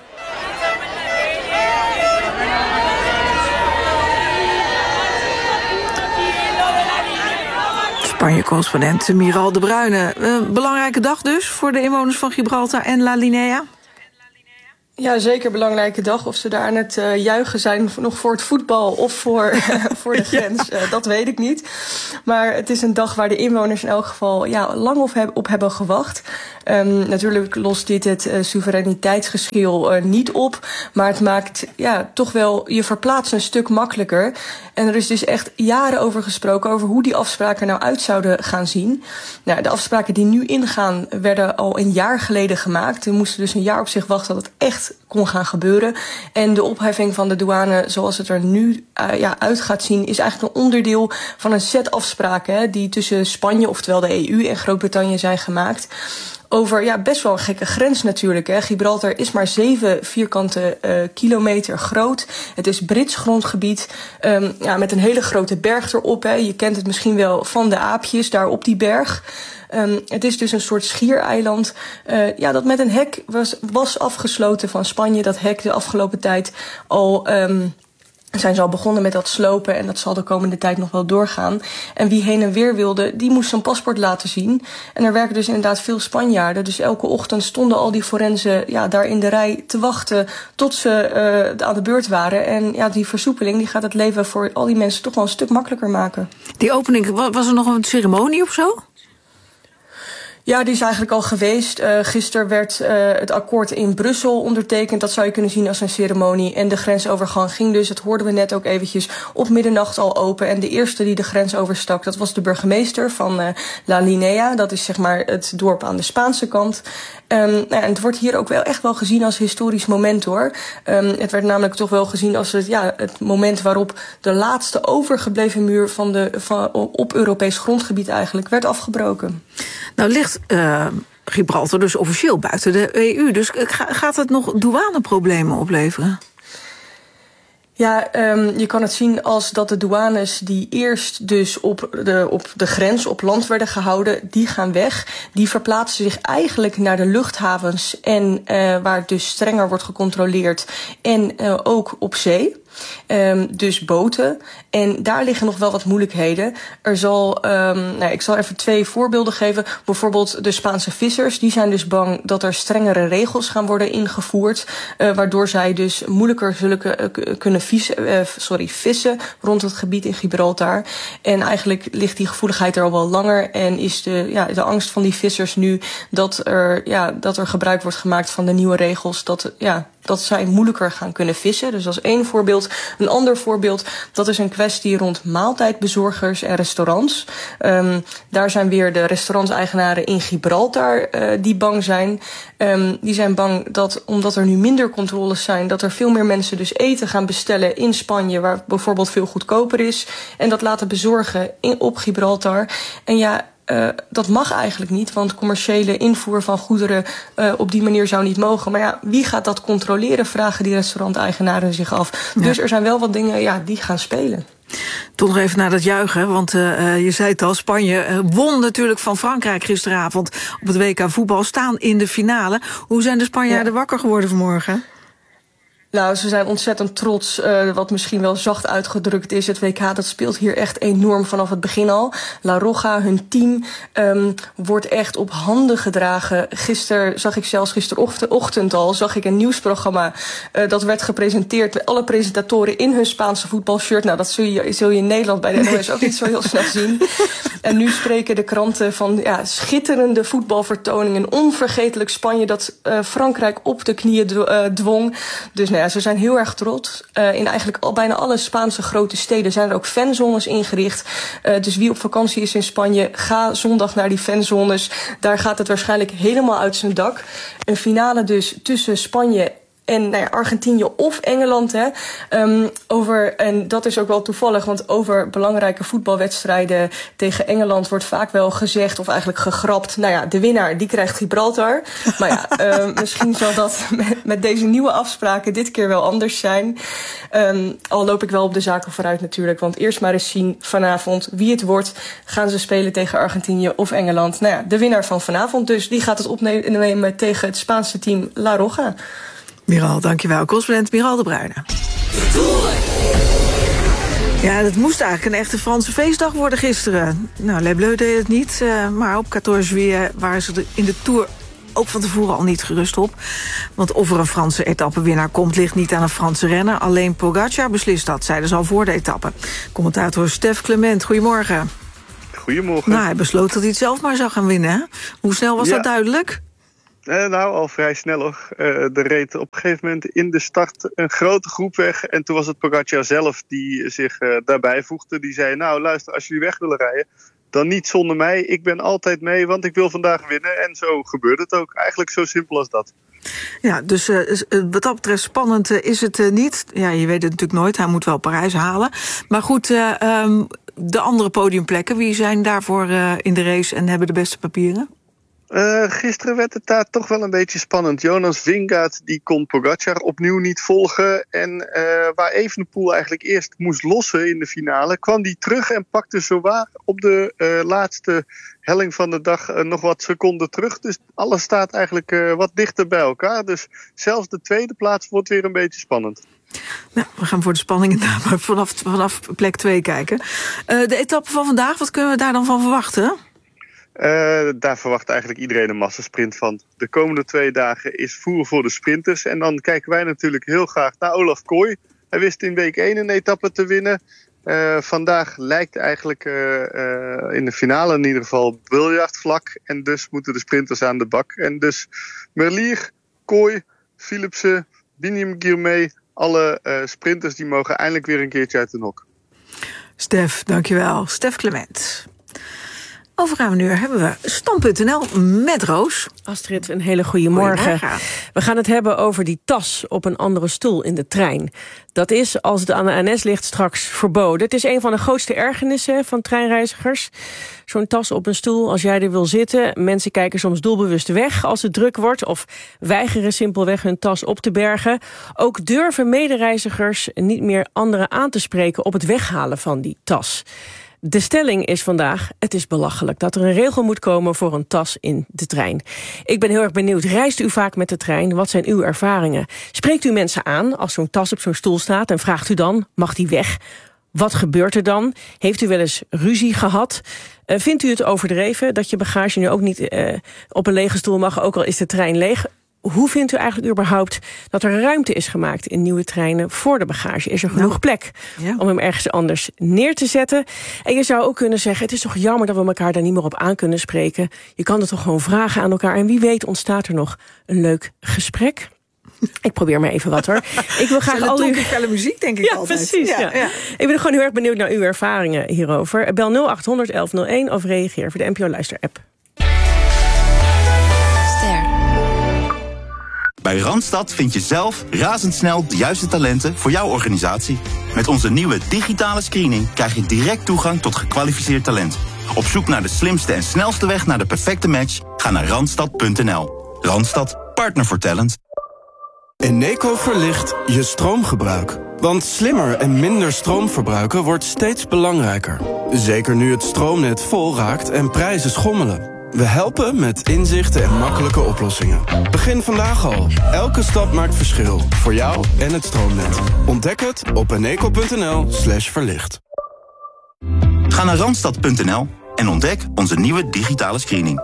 Spanje-correspondent Miral de Bruyne. Een belangrijke dag dus voor de inwoners van Gibraltar en La Linea? Ja, zeker belangrijke dag. Of ze daar aan het uh, juichen zijn nog voor het voetbal of voor, voor de grens, uh, dat weet ik niet. Maar het is een dag waar de inwoners in elk geval ja, lang op, heb, op hebben gewacht. Um, natuurlijk lost dit het uh, soevereiniteitsgeschil uh, niet op. Maar het maakt ja, toch wel je verplaatsen een stuk makkelijker. En er is dus echt jaren over gesproken over hoe die afspraken nou uit zouden gaan zien. Nou, de afspraken die nu ingaan werden al een jaar geleden gemaakt. We moesten dus een jaar op zich wachten dat het echt echt kon gaan gebeuren. En de opheffing van de douane, zoals het er nu uh, ja, uit gaat zien, is eigenlijk een onderdeel van een set afspraken hè, die tussen Spanje, oftewel de E U en Groot-Brittannië zijn gemaakt. Over ja, best wel een gekke grens natuurlijk. Hè. Gibraltar is maar zeven vierkante uh, kilometer groot. Het is Brits grondgebied um, ja, met een hele grote berg erop. Hè. Je kent het misschien wel van de aapjes daar op die berg. Um, het is dus een soort schiereiland uh, ja, dat met een hek was, was afgesloten van Spanje. Dat hek de afgelopen tijd al... Um, zijn ze al begonnen met dat slopen en dat zal de komende tijd nog wel doorgaan. En wie heen en weer wilde, die moest zijn paspoort laten zien. En er werken dus inderdaad veel Spanjaarden. Dus elke ochtend stonden al die forensen ja, daar in de rij te wachten tot ze uh, aan de beurt waren. En ja, die versoepeling die gaat het leven voor al die mensen toch wel een stuk makkelijker maken. Die opening, was er nog een ceremonie of zo? Ja, die is eigenlijk al geweest. Uh, gisteren werd uh, het akkoord in Brussel ondertekend. Dat zou je kunnen zien als een ceremonie. En de grensovergang ging dus, dat hoorden we net ook eventjes, op middernacht al open. En de eerste die de grens overstak, dat was de burgemeester van uh, La Linea. Dat is zeg maar het dorp aan de Spaanse kant. Um, nou ja, en het wordt hier ook wel echt wel gezien als historisch moment hoor. Um, het werd namelijk toch wel gezien als het, ja, het moment waarop de laatste overgebleven muur van de, van, op Europees grondgebied eigenlijk werd afgebroken. Nou ligt uh, Gibraltar dus officieel buiten de E U. Dus gaat het nog douaneproblemen opleveren? Ja, um, je kan het zien als dat de douanes die eerst dus op de, op de grens op land werden gehouden, die gaan weg. Die verplaatsen zich eigenlijk naar de luchthavens en uh, waar het dus strenger wordt gecontroleerd en uh, ook op zee. Um, dus boten. En daar liggen nog wel wat moeilijkheden. Er zal, um, nou, ik zal even twee voorbeelden geven. Bijvoorbeeld de Spaanse vissers. Die zijn dus bang dat er strengere regels gaan worden ingevoerd. Uh, waardoor zij dus moeilijker zullen k- kunnen vissen, uh, sorry, vissen rond het gebied in Gibraltar. En eigenlijk ligt die gevoeligheid er al wel langer. En is de, ja, de angst van die vissers nu dat er, ja, dat er gebruik wordt gemaakt van de nieuwe regels. Dat, ja, dat zij moeilijker gaan kunnen vissen. Dus dat is één voorbeeld. Een ander voorbeeld, dat is een kwestie rond maaltijdbezorgers en restaurants. Um, daar zijn weer de restauranteigenaren in Gibraltar uh, die bang zijn. Um, die zijn bang dat, omdat er nu minder controles zijn, dat er veel meer mensen dus eten gaan bestellen in Spanje, waar bijvoorbeeld veel goedkoper is. En dat laten bezorgen in, op Gibraltar. En ja, Uh, dat mag eigenlijk niet, want commerciële invoer van goederen uh, op die manier zou niet mogen. Maar ja, wie gaat dat controleren, vragen die restauranteigenaren zich af. Ja. Dus er zijn wel wat dingen ja, die gaan spelen. Toch nog even naar dat juichen, want uh, je zei het al, Spanje uh, won natuurlijk van Frankrijk gisteravond op het W K voetbal, staan in de finale. Hoe zijn de Spanjaarden ja. wakker geworden vanmorgen? Nou, ze zijn ontzettend trots, uh, wat misschien wel zacht uitgedrukt is. Het W K, dat speelt hier echt enorm vanaf het begin al. La Roja, hun team, um, wordt echt op handen gedragen. Gisteren zag ik zelfs, gisterochtend al, zag ik een nieuwsprogramma. Uh, dat werd gepresenteerd met alle presentatoren in hun Spaanse voetbalshirt. Nou, dat zul je, zul je in Nederland bij de N O S ook niet zo heel snel zien. En nu spreken de kranten van ja, schitterende voetbalvertoningen. Onvergetelijk Spanje dat uh, Frankrijk op de knieën dw- uh, dwong. Dus nou ja, ze zijn heel erg trots. Uh, in eigenlijk al bijna alle Spaanse grote steden zijn er ook fanzones ingericht. Uh, dus wie op vakantie is in Spanje, ga zondag naar die fanzones. Daar gaat het waarschijnlijk helemaal uit zijn dak. Een finale dus tussen Spanje en nou ja, Argentinië of Engeland. Hè. Um, over, en dat is ook wel toevallig, want over belangrijke voetbalwedstrijden tegen Engeland wordt vaak wel gezegd, of eigenlijk gegrapt, nou ja, de winnaar die krijgt Gibraltar. Maar ja, um, misschien zal dat met, met deze nieuwe afspraken dit keer wel anders zijn. Um, al loop ik wel op de zaken vooruit natuurlijk, want eerst maar eens zien vanavond wie het wordt. Gaan ze spelen tegen Argentinië of Engeland? Nou ja, de winnaar van vanavond dus, die gaat het opnemen tegen het Spaanse team La Roja. Miral, dankjewel. Correspondent Miral de Bruyne. Ja, het moest eigenlijk een echte Franse feestdag worden gisteren. Nou, Les Bleus deed het niet, uh, maar op veertien juillet waren ze in de Tour ook van tevoren al niet gerust op. Want of er een Franse etappenwinnaar komt, ligt niet aan een Franse renner. Alleen Pogacar beslist dat, zeiden ze al voor de etappe. Commentator Stef Clement, goedemorgen. Goedemorgen. Nou, hij besloot dat hij het zelf maar zou gaan winnen, hè? Hoe snel was ja. dat duidelijk? Uh, nou, al vrij snel hoor. Uh, er reed op een gegeven moment in de start een grote groep weg. En toen was het Pogacar zelf die zich uh, daarbij voegde. Die zei, nou luister, als jullie weg willen rijden, dan niet zonder mij. Ik ben altijd mee, want ik wil vandaag winnen. En zo gebeurde het ook. Eigenlijk zo simpel als dat. Ja, dus uh, wat dat betreft spannend uh, is het uh, niet. Ja, je weet het natuurlijk nooit. Hij moet wel Parijs halen. Maar goed, uh, um, de andere podiumplekken, wie zijn daarvoor uh, in de race en hebben de beste papieren? Uh, gisteren werd het daar toch wel een beetje spannend. Jonas Vingegaard die kon Pogacar opnieuw niet volgen. En uh, waar Evenepoel eigenlijk eerst moest lossen in de finale, kwam die terug en pakte zowaar op de uh, laatste helling van de dag uh, nog wat seconden terug. Dus alles staat eigenlijk uh, wat dichter bij elkaar. Dus zelfs de tweede plaats wordt weer een beetje spannend. Nou, we gaan voor de spanning inderdaad vanaf, vanaf plek twee kijken. Uh, de etappe van vandaag, wat kunnen we daar dan van verwachten? Uh, daar verwacht eigenlijk iedereen een massasprint van. De komende twee dagen is voer voor de sprinters. En dan kijken wij natuurlijk heel graag naar Olaf Kooi. Hij wist in week één een etappe te winnen. Uh, vandaag lijkt eigenlijk uh, uh, in de finale in ieder geval biljartvlak. En dus moeten de sprinters aan de bak. En dus Merlier, Kooi, Philipsen, Biniam Girmay, alle uh, sprinters die mogen eindelijk weer een keertje uit de nok. Stef, dankjewel. Stef Clement. Overgaan we nu hebben we Stand punt n l met Roos. Astrid, een hele goede morgen. We gaan het hebben over die tas op een andere stoel in de trein. Dat is, als het aan de N S ligt, straks verboden. Het is een van de grootste ergernissen van treinreizigers. Zo'n tas op een stoel, als jij er wil zitten. Mensen kijken soms doelbewust weg als het druk wordt, of weigeren simpelweg hun tas op te bergen. Ook durven medereizigers niet meer anderen aan te spreken op het weghalen van die tas. De stelling is vandaag, het is belachelijk dat er een regel moet komen voor een tas in de trein. Ik ben heel erg benieuwd, reist u vaak met de trein? Wat zijn uw ervaringen? Spreekt u mensen aan als zo'n tas op zo'n stoel staat en vraagt u dan, mag die weg? Wat gebeurt er dan? Heeft u wel eens ruzie gehad? Uh, vindt u het overdreven dat je bagage nu ook niet uh, op een lege stoel mag, ook al is de trein leeg? Hoe vindt u eigenlijk überhaupt dat er ruimte is gemaakt in nieuwe treinen voor de bagage? Is er genoeg nou, plek ja. om hem ergens anders neer te zetten? En je zou ook kunnen zeggen, het is toch jammer dat we elkaar daar niet meer op aan kunnen spreken. Je kan het toch gewoon vragen aan elkaar. En wie weet ontstaat er nog een leuk gesprek. Ik probeer maar even wat hoor. Ik wil graag al uw felle muziek, denk ik ja, altijd. Precies, ja, precies. Ja. Ik ben gewoon heel erg benieuwd naar uw ervaringen hierover. Bel nul acht honderd elf nul één of reageer voor de N P O Luister-app. Bij Randstad vind je zelf razendsnel de juiste talenten voor jouw organisatie. Met onze nieuwe digitale screening krijg je direct toegang tot gekwalificeerd talent. Op zoek naar de slimste en snelste weg naar de perfecte match? Ga naar randstad punt n l. Randstad, partner voor talent. Eneco verlicht je stroomgebruik. Want slimmer en minder stroom verbruiken wordt steeds belangrijker. Zeker nu het stroomnet vol raakt en prijzen schommelen. We helpen met inzichten en makkelijke oplossingen. Begin vandaag al. Elke stap maakt verschil. Voor jou en het stroomnet. Ontdek het op eneco punt n l slash verlicht. Ga naar randstad punt n l en ontdek onze nieuwe digitale screening.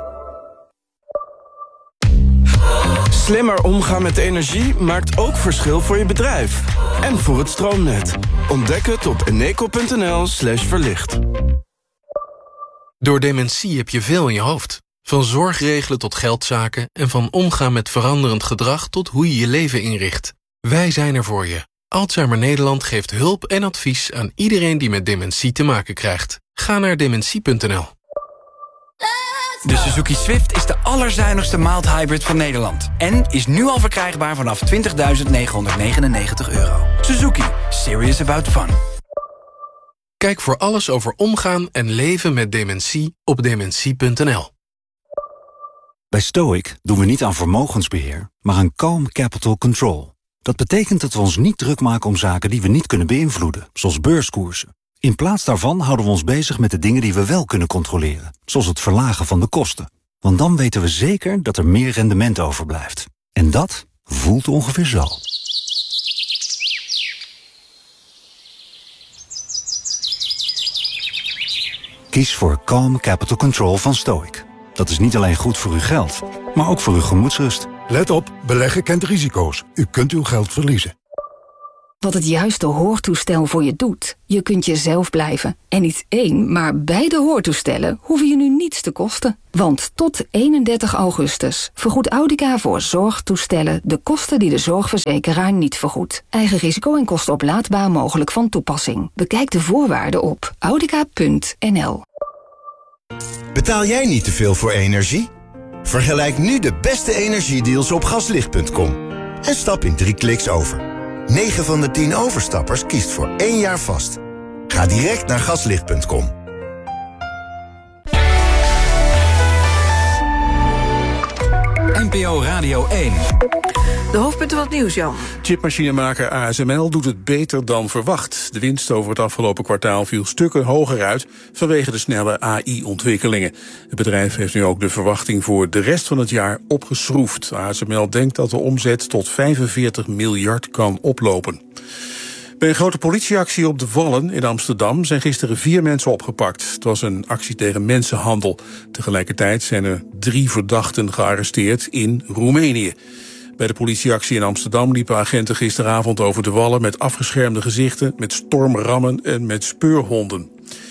Slimmer omgaan met energie maakt ook verschil voor je bedrijf. En voor het stroomnet. Ontdek het op eneco punt n l slash verlicht. Door dementie heb je veel in je hoofd. Van zorgregelen tot geldzaken en van omgaan met veranderend gedrag tot hoe je je leven inricht. Wij zijn er voor je. Alzheimer Nederland geeft hulp en advies aan iedereen die met dementie te maken krijgt. Ga naar dementie punt n l. De Suzuki Swift is de allerzuinigste mild hybrid van Nederland. En is nu al verkrijgbaar vanaf twintigduizend negenhonderdnegenennegentig euro. Suzuki. Serious about fun. Kijk voor alles over omgaan en leven met dementie op dementie punt n l. Bij Stoic doen we niet aan vermogensbeheer, maar aan calm capital control. Dat betekent dat we ons niet druk maken om zaken die we niet kunnen beïnvloeden, zoals beurskoersen. In plaats daarvan houden we ons bezig met de dingen die we wel kunnen controleren, zoals het verlagen van de kosten. Want dan weten we zeker dat er meer rendement overblijft. En dat voelt ongeveer zo. Kies voor Calm Capital Control van Stoic. Dat is niet alleen goed voor uw geld, maar ook voor uw gemoedsrust. Let op, beleggen kent risico's. U kunt uw geld verliezen. Wat het juiste hoortoestel voor je doet. Je kunt jezelf blijven. En niet één, maar beide hoortoestellen hoeven je nu niets te kosten. Want tot eenendertig augustus vergoedt Audica voor zorgtoestellen de kosten die de zorgverzekeraar niet vergoedt. Eigen risico en kosten oplaadbaar mogelijk van toepassing. Bekijk de voorwaarden op audica punt n l. Betaal jij niet te veel voor energie? Vergelijk nu de beste energiedeals op gaslicht punt com. En stap in drie kliks over. negen van de tien overstappers kiest voor één jaar vast. Ga direct naar gaslicht punt com. N P O Radio één. De hoofdpunten van het nieuws, Jan. Chipmachinemaker A S M L doet het beter dan verwacht. De winst over het afgelopen kwartaal viel stukken hoger uit vanwege de snelle A I-ontwikkelingen. Het bedrijf heeft nu ook de verwachting voor de rest van het jaar opgeschroefd. A S M L denkt dat de omzet tot vijfenveertig miljard kan oplopen. Bij een grote politieactie op de Wallen in Amsterdam zijn gisteren vier mensen opgepakt. Het was een actie tegen mensenhandel. Tegelijkertijd zijn er drie verdachten gearresteerd in Roemenië. Bij de politieactie in Amsterdam liepen agenten gisteravond over de Wallen met afgeschermde gezichten, met stormrammen en met speurhonden.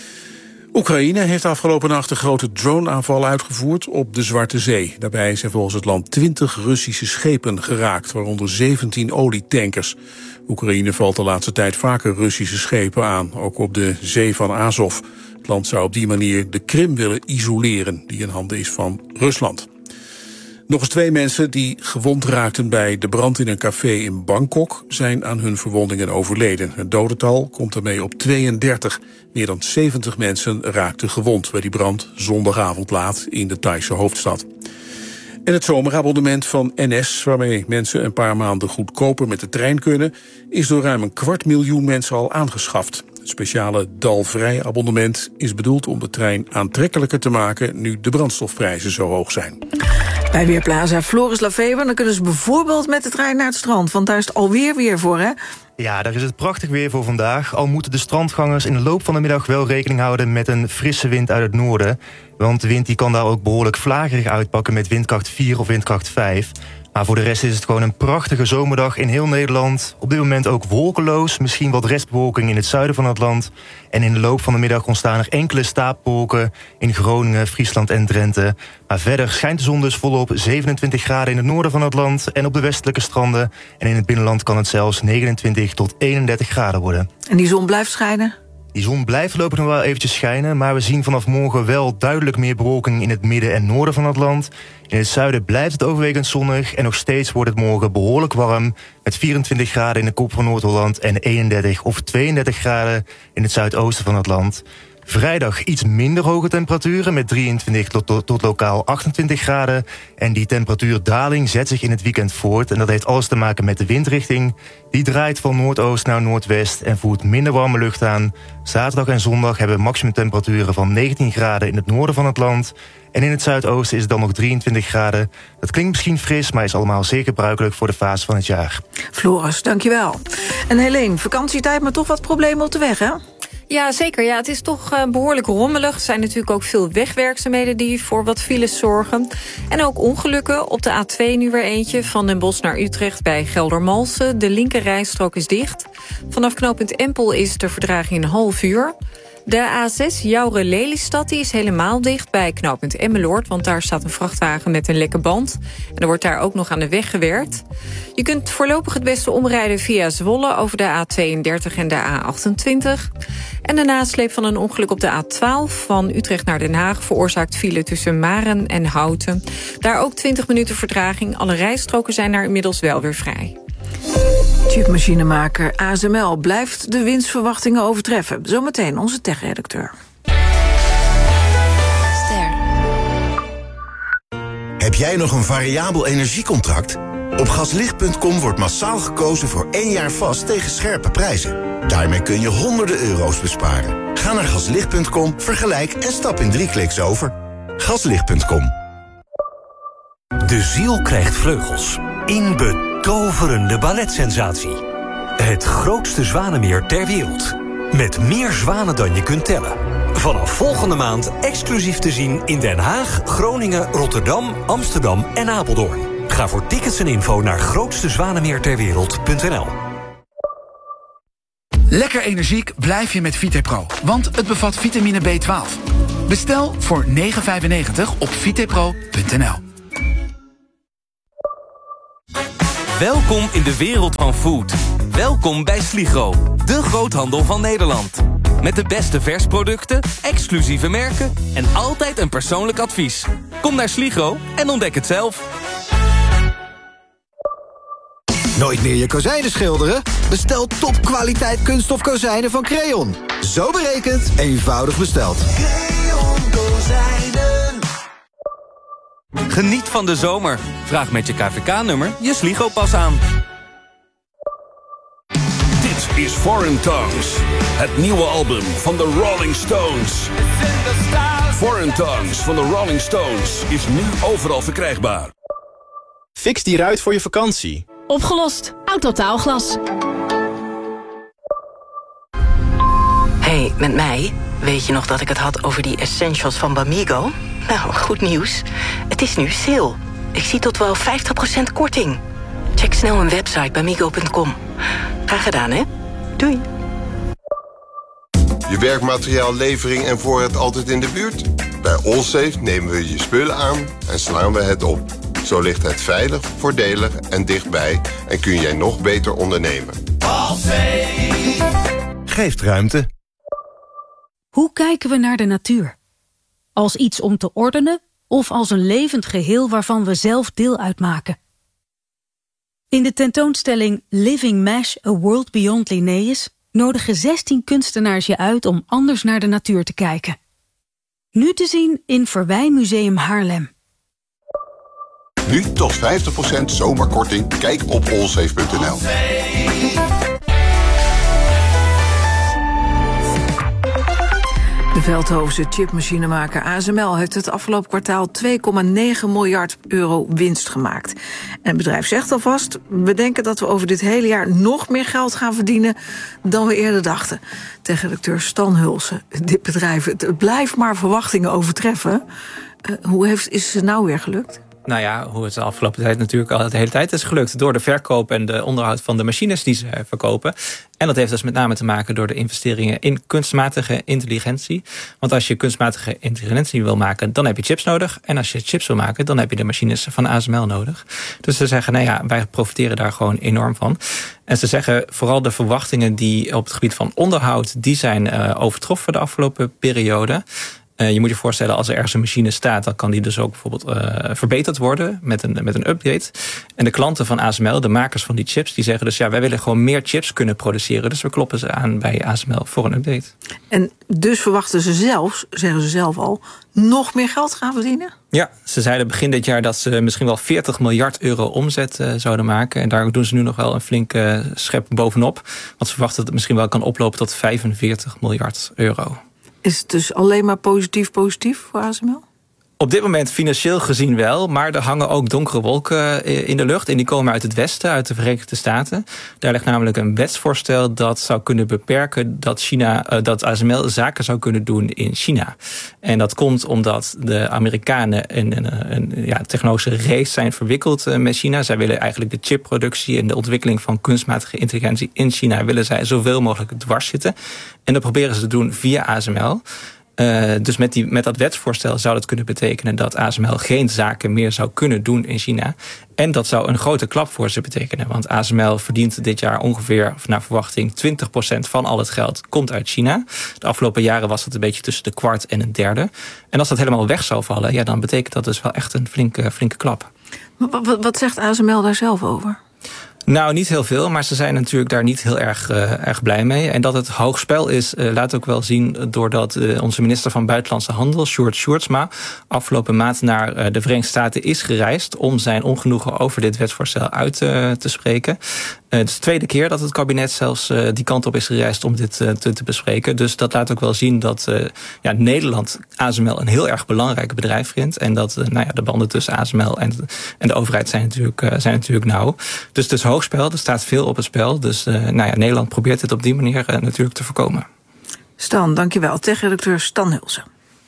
Oekraïne heeft afgelopen nacht een grote droneaanval uitgevoerd op de Zwarte Zee. Daarbij zijn volgens het land twintig Russische schepen geraakt, waaronder zeventien olietankers. Oekraïne valt de laatste tijd vaker Russische schepen aan, ook op de Zee van Azov. Het land zou op die manier de Krim willen isoleren, die in handen is van Rusland. Nog eens twee mensen die gewond raakten bij de brand in een café in Bangkok zijn aan hun verwondingen overleden. Het dodental komt ermee op tweeëndertig. Meer dan zeventig mensen raakten gewond bij die brand zondagavond laat in de Thaise hoofdstad. En het zomerabonnement van N S, waarmee mensen een paar maanden goedkoper met de trein kunnen, is door ruim een kwart miljoen mensen al aangeschaft. Het speciale dalvrij abonnement is bedoeld om de trein aantrekkelijker te maken nu de brandstofprijzen zo hoog zijn. Bij Weerplaza Floris Lafeber, dan kunnen ze bijvoorbeeld met de trein naar het strand, want daar is het alweer weer voor, hè? Ja, daar is het prachtig weer voor vandaag. Al moeten de strandgangers in de loop van de middag wel rekening houden met een frisse wind uit het noorden. Want de wind die kan daar ook behoorlijk vlagerig uitpakken met windkracht vier of windkracht vijf. Maar voor de rest is het gewoon een prachtige zomerdag in heel Nederland. Op dit moment ook wolkeloos, misschien wat restbewolking in het zuiden van het land. En in de loop van de middag ontstaan er enkele stapelwolken in Groningen, Friesland en Drenthe. Maar verder schijnt de zon dus volop, zevenentwintig graden in het noorden van het land en op de westelijke stranden. En in het binnenland kan het zelfs negenentwintig tot eenendertig graden worden. En die zon blijft schijnen? Die zon blijft voorlopig nog wel eventjes schijnen, maar we zien vanaf morgen wel duidelijk meer bewolking in het midden en noorden van het land. In het zuiden blijft het overwegend zonnig en nog steeds wordt het morgen behoorlijk warm, met vierentwintig graden in de kop van Noord-Holland en eenendertig of tweeëndertig graden in het zuidoosten van het land. Vrijdag iets minder hoge temperaturen met drieëntwintig tot, tot, tot lokaal achtentwintig graden. En die temperatuurdaling zet zich in het weekend voort. En dat heeft alles te maken met de windrichting. Die draait van noordoost naar noordwest en voert minder warme lucht aan. Zaterdag en zondag hebben we maximumtemperaturen van negentien graden in het noorden van het land. En in het zuidoosten is het dan nog drieëntwintig graden. Dat klinkt misschien fris, maar is allemaal zeer gebruikelijk voor de fase van het jaar. Floris, dankjewel. En Helene, vakantietijd, maar toch wat problemen op de weg, hè? Ja, zeker. Ja, het is toch uh, behoorlijk rommelig. Er zijn natuurlijk ook veel wegwerkzaamheden die voor wat files zorgen. En ook ongelukken. Op de A twee nu weer eentje. Van Den Bosch naar Utrecht bij Geldermalsen. De linker rijstrook is dicht. Vanaf knooppunt Empel is de vertraging een half uur. De A zes Jouren-Lelystad die is helemaal dicht bij knooppunt Emmeloord, want daar staat een vrachtwagen met een lekke band. En er wordt daar ook nog aan de weg gewerkt. Je kunt voorlopig het beste omrijden via Zwolle over de A tweeëndertig en de A achtentwintig. En de nasleep van een ongeluk op de A twaalf van Utrecht naar Den Haag veroorzaakt file tussen Maren en Houten. Daar ook twintig minuten vertraging. Alle rijstroken zijn daar inmiddels wel weer vrij. Chipmachinemaker A S M L blijft de winstverwachtingen overtreffen. Zometeen onze tech-redacteur. Heb jij nog een variabel energiecontract? Op gaslicht punt com wordt massaal gekozen voor één jaar vast tegen scherpe prijzen. Daarmee kun je honderden euro's besparen. Ga naar gaslicht punt com, vergelijk en stap in drie kliks over. gaslicht punt com. De ziel krijgt vleugels. In betoverende balletsensatie. Het grootste zwanenmeer ter wereld. Met meer zwanen dan je kunt tellen. Vanaf volgende maand exclusief te zien in Den Haag, Groningen, Rotterdam, Amsterdam en Apeldoorn. Ga voor tickets en info naar grootste zwanenmeer ter wereld punt n l. Lekker energiek blijf je met Vitepro, want het bevat vitamine B twaalf. Bestel voor negen vijfennegentig op vitepro punt n l. Welkom in de wereld van food. Welkom bij Sligro, de groothandel van Nederland. Met de beste versproducten, exclusieve merken en altijd een persoonlijk advies. Kom naar Sligro en ontdek het zelf. Nooit meer je kozijnen schilderen? Bestel topkwaliteit kunststof kozijnen van Creon. Zo berekend, eenvoudig besteld. Creon Kozijnen. Geniet van de zomer. Vraag met je K V K-nummer je Sligo-pas aan. Dit is Foreign Tongues, het nieuwe album van de Rolling Stones. Foreign Tongues van de Rolling Stones is nu overal verkrijgbaar. Fix die ruit voor je vakantie. Opgelost. Autotaalglas. Hey, met mij? Weet je nog dat ik het had over die essentials van Bamigo? Nou, goed nieuws. Het is nu sale. Ik zie tot wel vijftig procent korting. Check snel mijn website bamigo punt com. Graag gedaan, hè? Doei. Je werkmateriaallevering en voorraad altijd in de buurt? Bij Allsafe nemen we je spullen aan en slaan we het op. Zo ligt het veilig, voordelig en dichtbij en kun jij nog beter ondernemen. Allsafe geeft ruimte. Hoe kijken we naar de natuur? Als iets om te ordenen of als een levend geheel waarvan we zelf deel uitmaken? In de tentoonstelling Living Mesh, A World Beyond Linnaeus nodigen zestien kunstenaars je uit om anders naar de natuur te kijken. Nu te zien in Verwijmuseum Haarlem. Nu tot vijftig procent zomerkorting. Kijk op allsafe punt n l. De Veldhovense chipmachinemaker A S M L heeft het afgelopen kwartaal twee komma negen miljard euro winst gemaakt. En het bedrijf zegt alvast, we denken dat we over dit hele jaar nog meer geld gaan verdienen dan we eerder dachten. Tegen redacteur Stan Hulsen, dit bedrijf, het blijft maar verwachtingen overtreffen. Uh, hoe heeft, is het nou weer gelukt? Nou ja, hoe het de afgelopen tijd natuurlijk al de hele tijd is gelukt. Door de verkoop en de onderhoud van de machines die ze verkopen. En dat heeft dus met name te maken door de investeringen in kunstmatige intelligentie. Want als je kunstmatige intelligentie wil maken, dan heb je chips nodig. En als je chips wil maken, dan heb je de machines van A S M L nodig. Dus ze zeggen, nou ja, wij profiteren daar gewoon enorm van. En ze zeggen, vooral de verwachtingen die op het gebied van onderhoud, die zijn uh, overtroffen de afgelopen periode. Uh, je moet je voorstellen, als er ergens een machine staat, dan kan die dus ook bijvoorbeeld uh, verbeterd worden met een, met een update. En de klanten van A S M L, de makers van die chips, die zeggen dus ja, wij willen gewoon meer chips kunnen produceren. Dus we kloppen ze aan bij A S M L voor een update. En dus verwachten ze zelfs, zeggen ze zelf al, nog meer geld gaan verdienen? Ja, ze zeiden begin dit jaar dat ze misschien wel veertig miljard euro omzet uh, zouden maken. En daar doen ze nu nog wel een flinke schep bovenop. Want ze verwachten dat het misschien wel kan oplopen tot vijfenveertig miljard euro. Is het dus alleen maar positief positief voor A S M L? Op dit moment financieel gezien wel, maar er hangen ook donkere wolken in de lucht. En die komen uit het westen, uit de Verenigde Staten. Daar ligt namelijk een wetsvoorstel dat zou kunnen beperken dat, China, dat A S M L zaken zou kunnen doen in China. En dat komt omdat de Amerikanen in een, een ja, technologische race zijn verwikkeld met China. Zij willen eigenlijk de chipproductie en de ontwikkeling van kunstmatige intelligentie in China willen zij zoveel mogelijk dwars zitten. En dat proberen ze te doen via A S M L. Uh, dus met, die, met dat wetsvoorstel zou dat kunnen betekenen dat A S M L geen zaken meer zou kunnen doen in China. En dat zou een grote klap voor ze betekenen. Want A S M L verdient dit jaar ongeveer, naar verwachting, twintig procent van al het geld komt uit China. De afgelopen jaren was dat een beetje tussen de kwart en een derde. En als dat helemaal weg zou vallen, ja, dan betekent dat dus wel echt een flinke, flinke klap. Wat, wat zegt A S M L daar zelf over? Nou, niet heel veel, maar ze zijn natuurlijk daar niet heel erg, uh, erg blij mee. En dat het hoog spel is, uh, laat ook wel zien doordat uh, onze minister van Buitenlandse Handel, Sjoerd Sjoerdsma, afgelopen maand naar uh, de Verenigde Staten is gereisd om zijn ongenoegen over dit wetsvoorstel uit uh, te spreken. Uh, het is de tweede keer dat het kabinet zelfs uh, die kant op is gereisd om dit uh, te, te bespreken. Dus dat laat ook wel zien dat uh, ja, Nederland A S M L een heel erg belangrijk bedrijf vindt. En dat uh, nou ja, de banden tussen A S M L en, en de overheid zijn natuurlijk, uh, zijn natuurlijk nauw. Dus het is hoogspel, er staat veel op het spel. Dus uh, nou ja, Nederland probeert dit op die manier uh, natuurlijk te voorkomen. Stan, dankjewel. Tech-redacteur Stan Hulsen.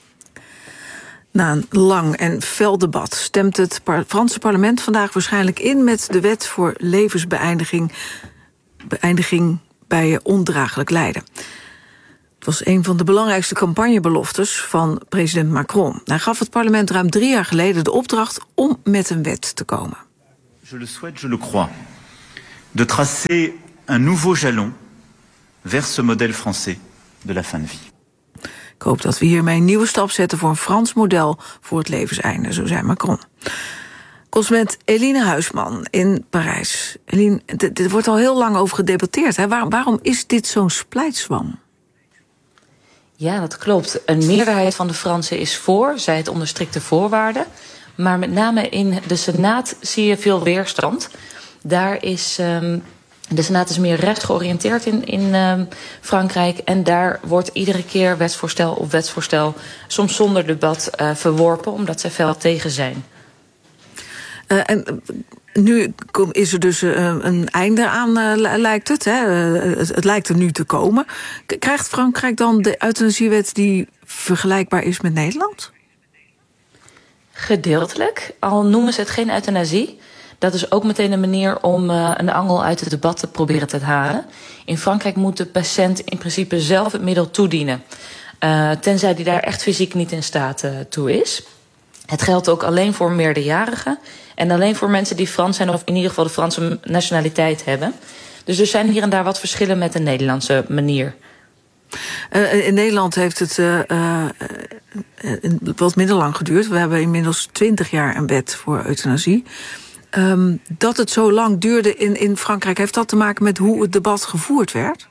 Na een lang en fel debat stemt het par- Franse parlement vandaag waarschijnlijk in met de wet voor levensbeëindiging beëindiging bij ondraaglijk lijden. Het was een van de belangrijkste campagnebeloftes van president Macron. Hij gaf het parlement ruim drie jaar geleden de opdracht om met een wet te komen. Je le souhaite, je le crois. De tracer un nouveau jalon vers ce modèle français de la fin de vie. Ik hoop dat we hiermee een nieuwe stap zetten voor een Frans model voor het levenseinde, zo zei Macron. Consument Eline Huisman in Parijs. Eline, er wordt al heel lang over gedebatteerd. Hè? Waar, waarom is dit zo'n splijtswam? Ja, dat klopt. Een meerderheid van de Fransen is voor, zij het onder strikte voorwaarden. Maar met name in de Senaat zie je veel weerstand. Daar is, um, de Senaat is meer rechts georiënteerd in, in um, Frankrijk. En daar wordt iedere keer wetsvoorstel op wetsvoorstel, soms zonder debat, uh, verworpen, omdat zij fel tegen zijn. Uh, en nu is er dus uh, een einde aan, uh, lijkt het, hè? Uh, het. Het lijkt er nu te komen. Krijgt Frankrijk dan de euthanasiewet die vergelijkbaar is met Nederland? Gedeeltelijk. Al noemen ze het geen euthanasie. Dat is ook meteen een manier om uh, een angel uit het debat te proberen te halen. In Frankrijk moet de patiënt in principe zelf het middel toedienen. Uh, tenzij die daar echt fysiek niet in staat uh, toe is. Het geldt ook alleen voor meerderjarigen. En alleen voor mensen die Frans zijn of in ieder geval de Franse nationaliteit hebben. Dus er zijn hier en daar wat verschillen met de Nederlandse manier. Uh, in Nederland heeft het uh, uh, wat minder lang geduurd. We hebben inmiddels twintig jaar een wet voor euthanasie. Um, dat het zo lang duurde in, in Frankrijk, heeft dat te maken met hoe het debat gevoerd werd?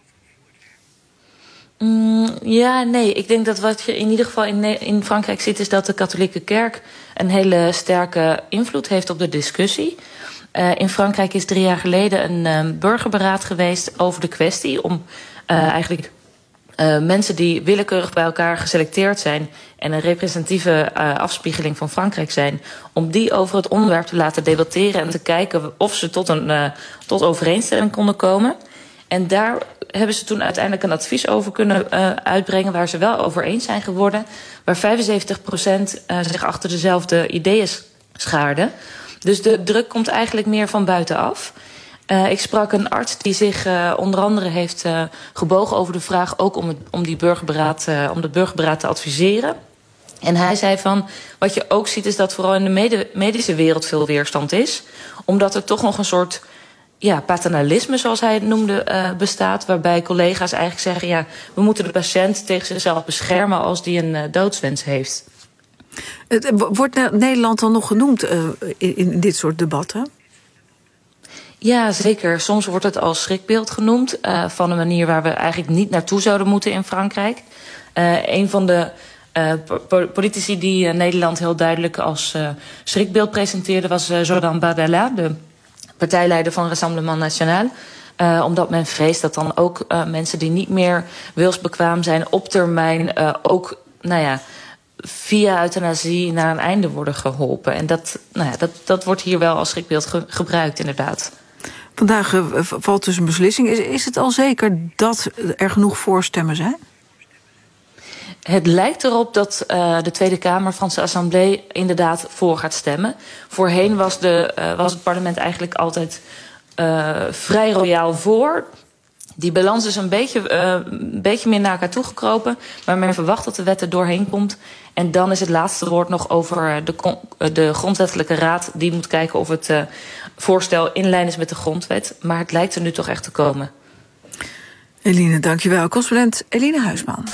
Mm, ja, nee. Ik denk dat wat je in ieder geval in, in Frankrijk ziet, is dat de katholieke kerk een hele sterke invloed heeft op de discussie. Uh, in Frankrijk is drie jaar geleden een uh, burgerberaad geweest over de kwestie om uh, eigenlijk uh, mensen die willekeurig bij elkaar geselecteerd zijn en een representatieve uh, afspiegeling van Frankrijk zijn, om die over het onderwerp te laten debatteren en te kijken of ze tot een uh, tot overeenstemming konden komen. En daar hebben ze toen uiteindelijk een advies over kunnen uh, uitbrengen waar ze wel over eens zijn geworden, waar vijfenzeventig procent uh, zich achter dezelfde ideeën schaarden. Dus de druk komt eigenlijk meer van buitenaf. Uh, ik sprak een arts die zich uh, onder andere heeft uh, gebogen over de vraag ook om het, om die burgerberaad, uh, om het burgerberaad te adviseren. En hij zei van, wat je ook ziet is dat vooral in de mede, medische wereld veel weerstand is. Omdat er toch nog een soort ja, paternalisme, zoals hij het noemde, uh, bestaat. Waarbij collega's eigenlijk zeggen, ja, we moeten de patiënt tegen zichzelf beschermen als die een uh, doodswens heeft. Wordt Nederland dan nog genoemd uh, in, in dit soort debatten? Ja, zeker. Soms wordt het als schrikbeeld genoemd uh, van een manier waar we eigenlijk niet naartoe zouden moeten in Frankrijk. Uh, een van de uh, po- politici die uh, Nederland heel duidelijk als uh, schrikbeeld presenteerde was uh, Jordan Bardella, de partijleider van Rassemblement National. Uh, omdat men vreest dat dan ook uh, mensen die niet meer wilsbekwaam zijn op termijn uh, ook, nou ja, via euthanasie naar een einde worden geholpen. En dat, nou ja, dat, dat wordt hier wel als schrikbeeld ge- gebruikt, inderdaad. Vandaag uh, valt dus een beslissing. Is, is het al zeker dat er genoeg voorstemmen zijn? Het lijkt erop dat uh, de Tweede Kamer, Franse Assemblée, inderdaad voor gaat stemmen. Voorheen was, de, uh, was het parlement eigenlijk altijd uh, vrij royaal voor. Die balans is een beetje, uh, een beetje meer naar elkaar toegekropen. Maar men verwacht dat de wet er doorheen komt. En dan is het laatste woord nog over de, de grondwettelijke raad. Die moet kijken of het uh, voorstel in lijn is met de grondwet. Maar het lijkt er nu toch echt te komen. Eline, dankjewel. Correspondent Eline Huisman.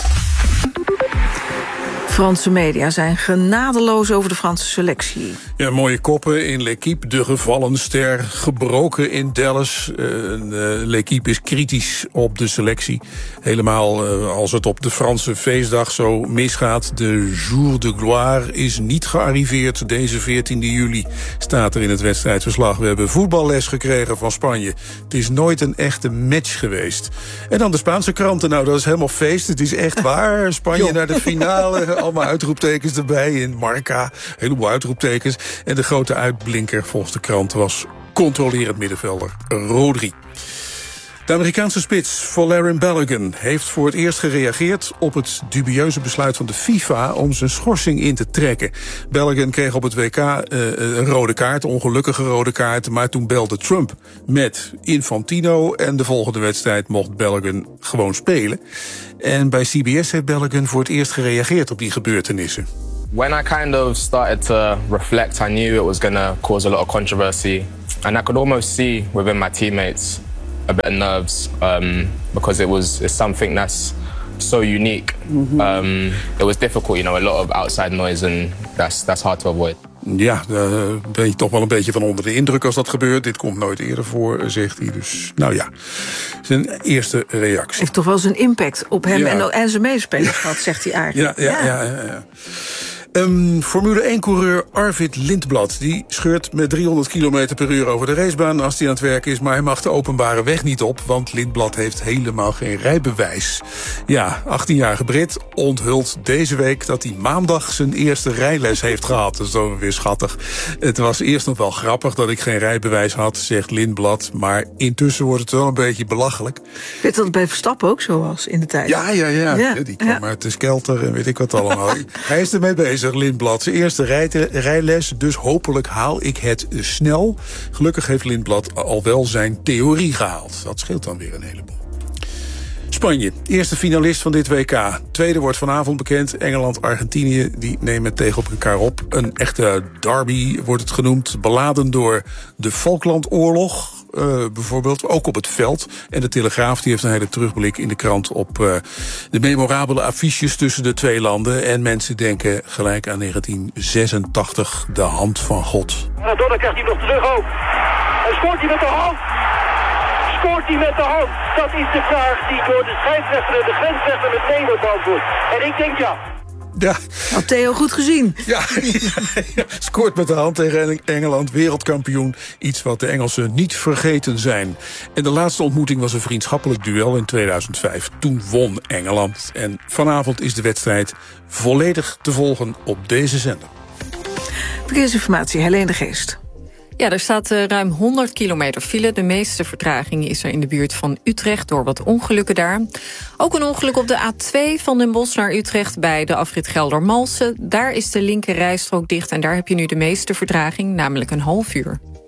Franse media zijn genadeloos over de Franse selectie. Ja, mooie koppen in L'Équipe, de gevallen ster, gebroken in Dallas. Uh, uh, L'Équipe is kritisch op de selectie. Helemaal uh, als het op de Franse feestdag zo misgaat. De Jour de Gloire is niet gearriveerd. Deze veertiende juli staat er in het wedstrijdverslag. We hebben voetballes gekregen van Spanje. Het is nooit een echte match geweest. En dan de Spaanse kranten. Nou, dat is helemaal feest. Het is echt waar. Spanje naar de finale. Allemaal uitroeptekens erbij in Marca. Een heleboel uitroeptekens. En de grote uitblinker volgens de krant was controlerend middenvelder Rodri. De Amerikaanse spits Folarin Balogun heeft voor het eerst gereageerd op het dubieuze besluit van de FIFA om zijn schorsing in te trekken. Balogun kreeg op het W K uh, een rode kaart, een ongelukkige rode kaart, maar toen belde Trump met Infantino en de volgende wedstrijd mocht Balogun gewoon spelen. En bij C B S heeft Balogun voor het eerst gereageerd op die gebeurtenissen. When I kind of started to reflect, I knew it was going to cause a lot of controversy. And I could almost see within my teammates a bit of nerves um, because it was it's something that's so unique. Mm-hmm. Um, it was difficult, you know, a lot of outside noise and that's that's hard to avoid. Ja, daar ben je toch wel een beetje van onder de indruk als dat gebeurt. Dit komt nooit eerder voor, zegt hij. Dus, nou ja, zijn eerste reactie. Heeft toch wel zijn impact op hem ja. en, en zijn meespelers gehad, zegt hij eigenlijk. Ja, ja, ja. ja, ja, ja. Um, Formule één-coureur Arvid Lindblad die scheurt met driehonderd kilometer per uur over de racebaan als hij aan het werk is, maar hij mag de openbare weg niet op, want Lindblad heeft helemaal geen rijbewijs. Ja, achttienjarige Brit onthult deze week dat hij maandag zijn eerste rijles heeft gehad. Dat is dan weer schattig. Het was eerst nog wel grappig dat ik geen rijbewijs had, zegt Lindblad, maar intussen wordt het wel een beetje belachelijk. Weet dat bij Verstappen ook zo was in de tijd? Ja, ja, ja. ja. Die kwam ja. uit de Skelter en weet ik wat allemaal. Hij is ermee bezig. Lindblad, zijn eerste rij- rijles, dus hopelijk haal ik het snel. Gelukkig heeft Lindblad al wel zijn theorie gehaald. Dat scheelt dan weer een heleboel. Spanje, eerste finalist van dit W K. Tweede wordt vanavond bekend. Engeland, Argentinië, die nemen tegen op elkaar op. Een echte derby wordt het genoemd. Beladen door de Falklandoorlog. Uh, bijvoorbeeld, ook op het veld. En de Telegraaf die heeft een hele terugblik in de krant op uh, de memorabele affiches tussen de twee landen. En mensen denken gelijk aan negentien zesentachtig, de hand van God. Maradona krijgt hij nog terug ook. En scoort hij met de hand? Scoort hij met de hand? Dat is de vraag die door de scheidsrechter en de grensrechter met nee wordt beantwoord. En ik denk ja. Ja. Had Theo goed gezien. Ja, ja, ja, scoort met de hand tegen Engeland, wereldkampioen. Iets wat de Engelsen niet vergeten zijn. En de laatste ontmoeting was een vriendschappelijk duel in tweeduizend vijf. Toen won Engeland. En vanavond is de wedstrijd volledig te volgen op deze zender. Verkeersinformatie, Helene de Geest. Ja, er staat uh, ruim honderd kilometer file. De meeste vertraging is er in de buurt van Utrecht door wat ongelukken daar. Ook een ongeluk op de A twee van Den Bosch naar Utrecht bij de afrit Geldermalsen. Daar is de linker rijstrook dicht en daar heb je nu de meeste vertraging, namelijk een half uur.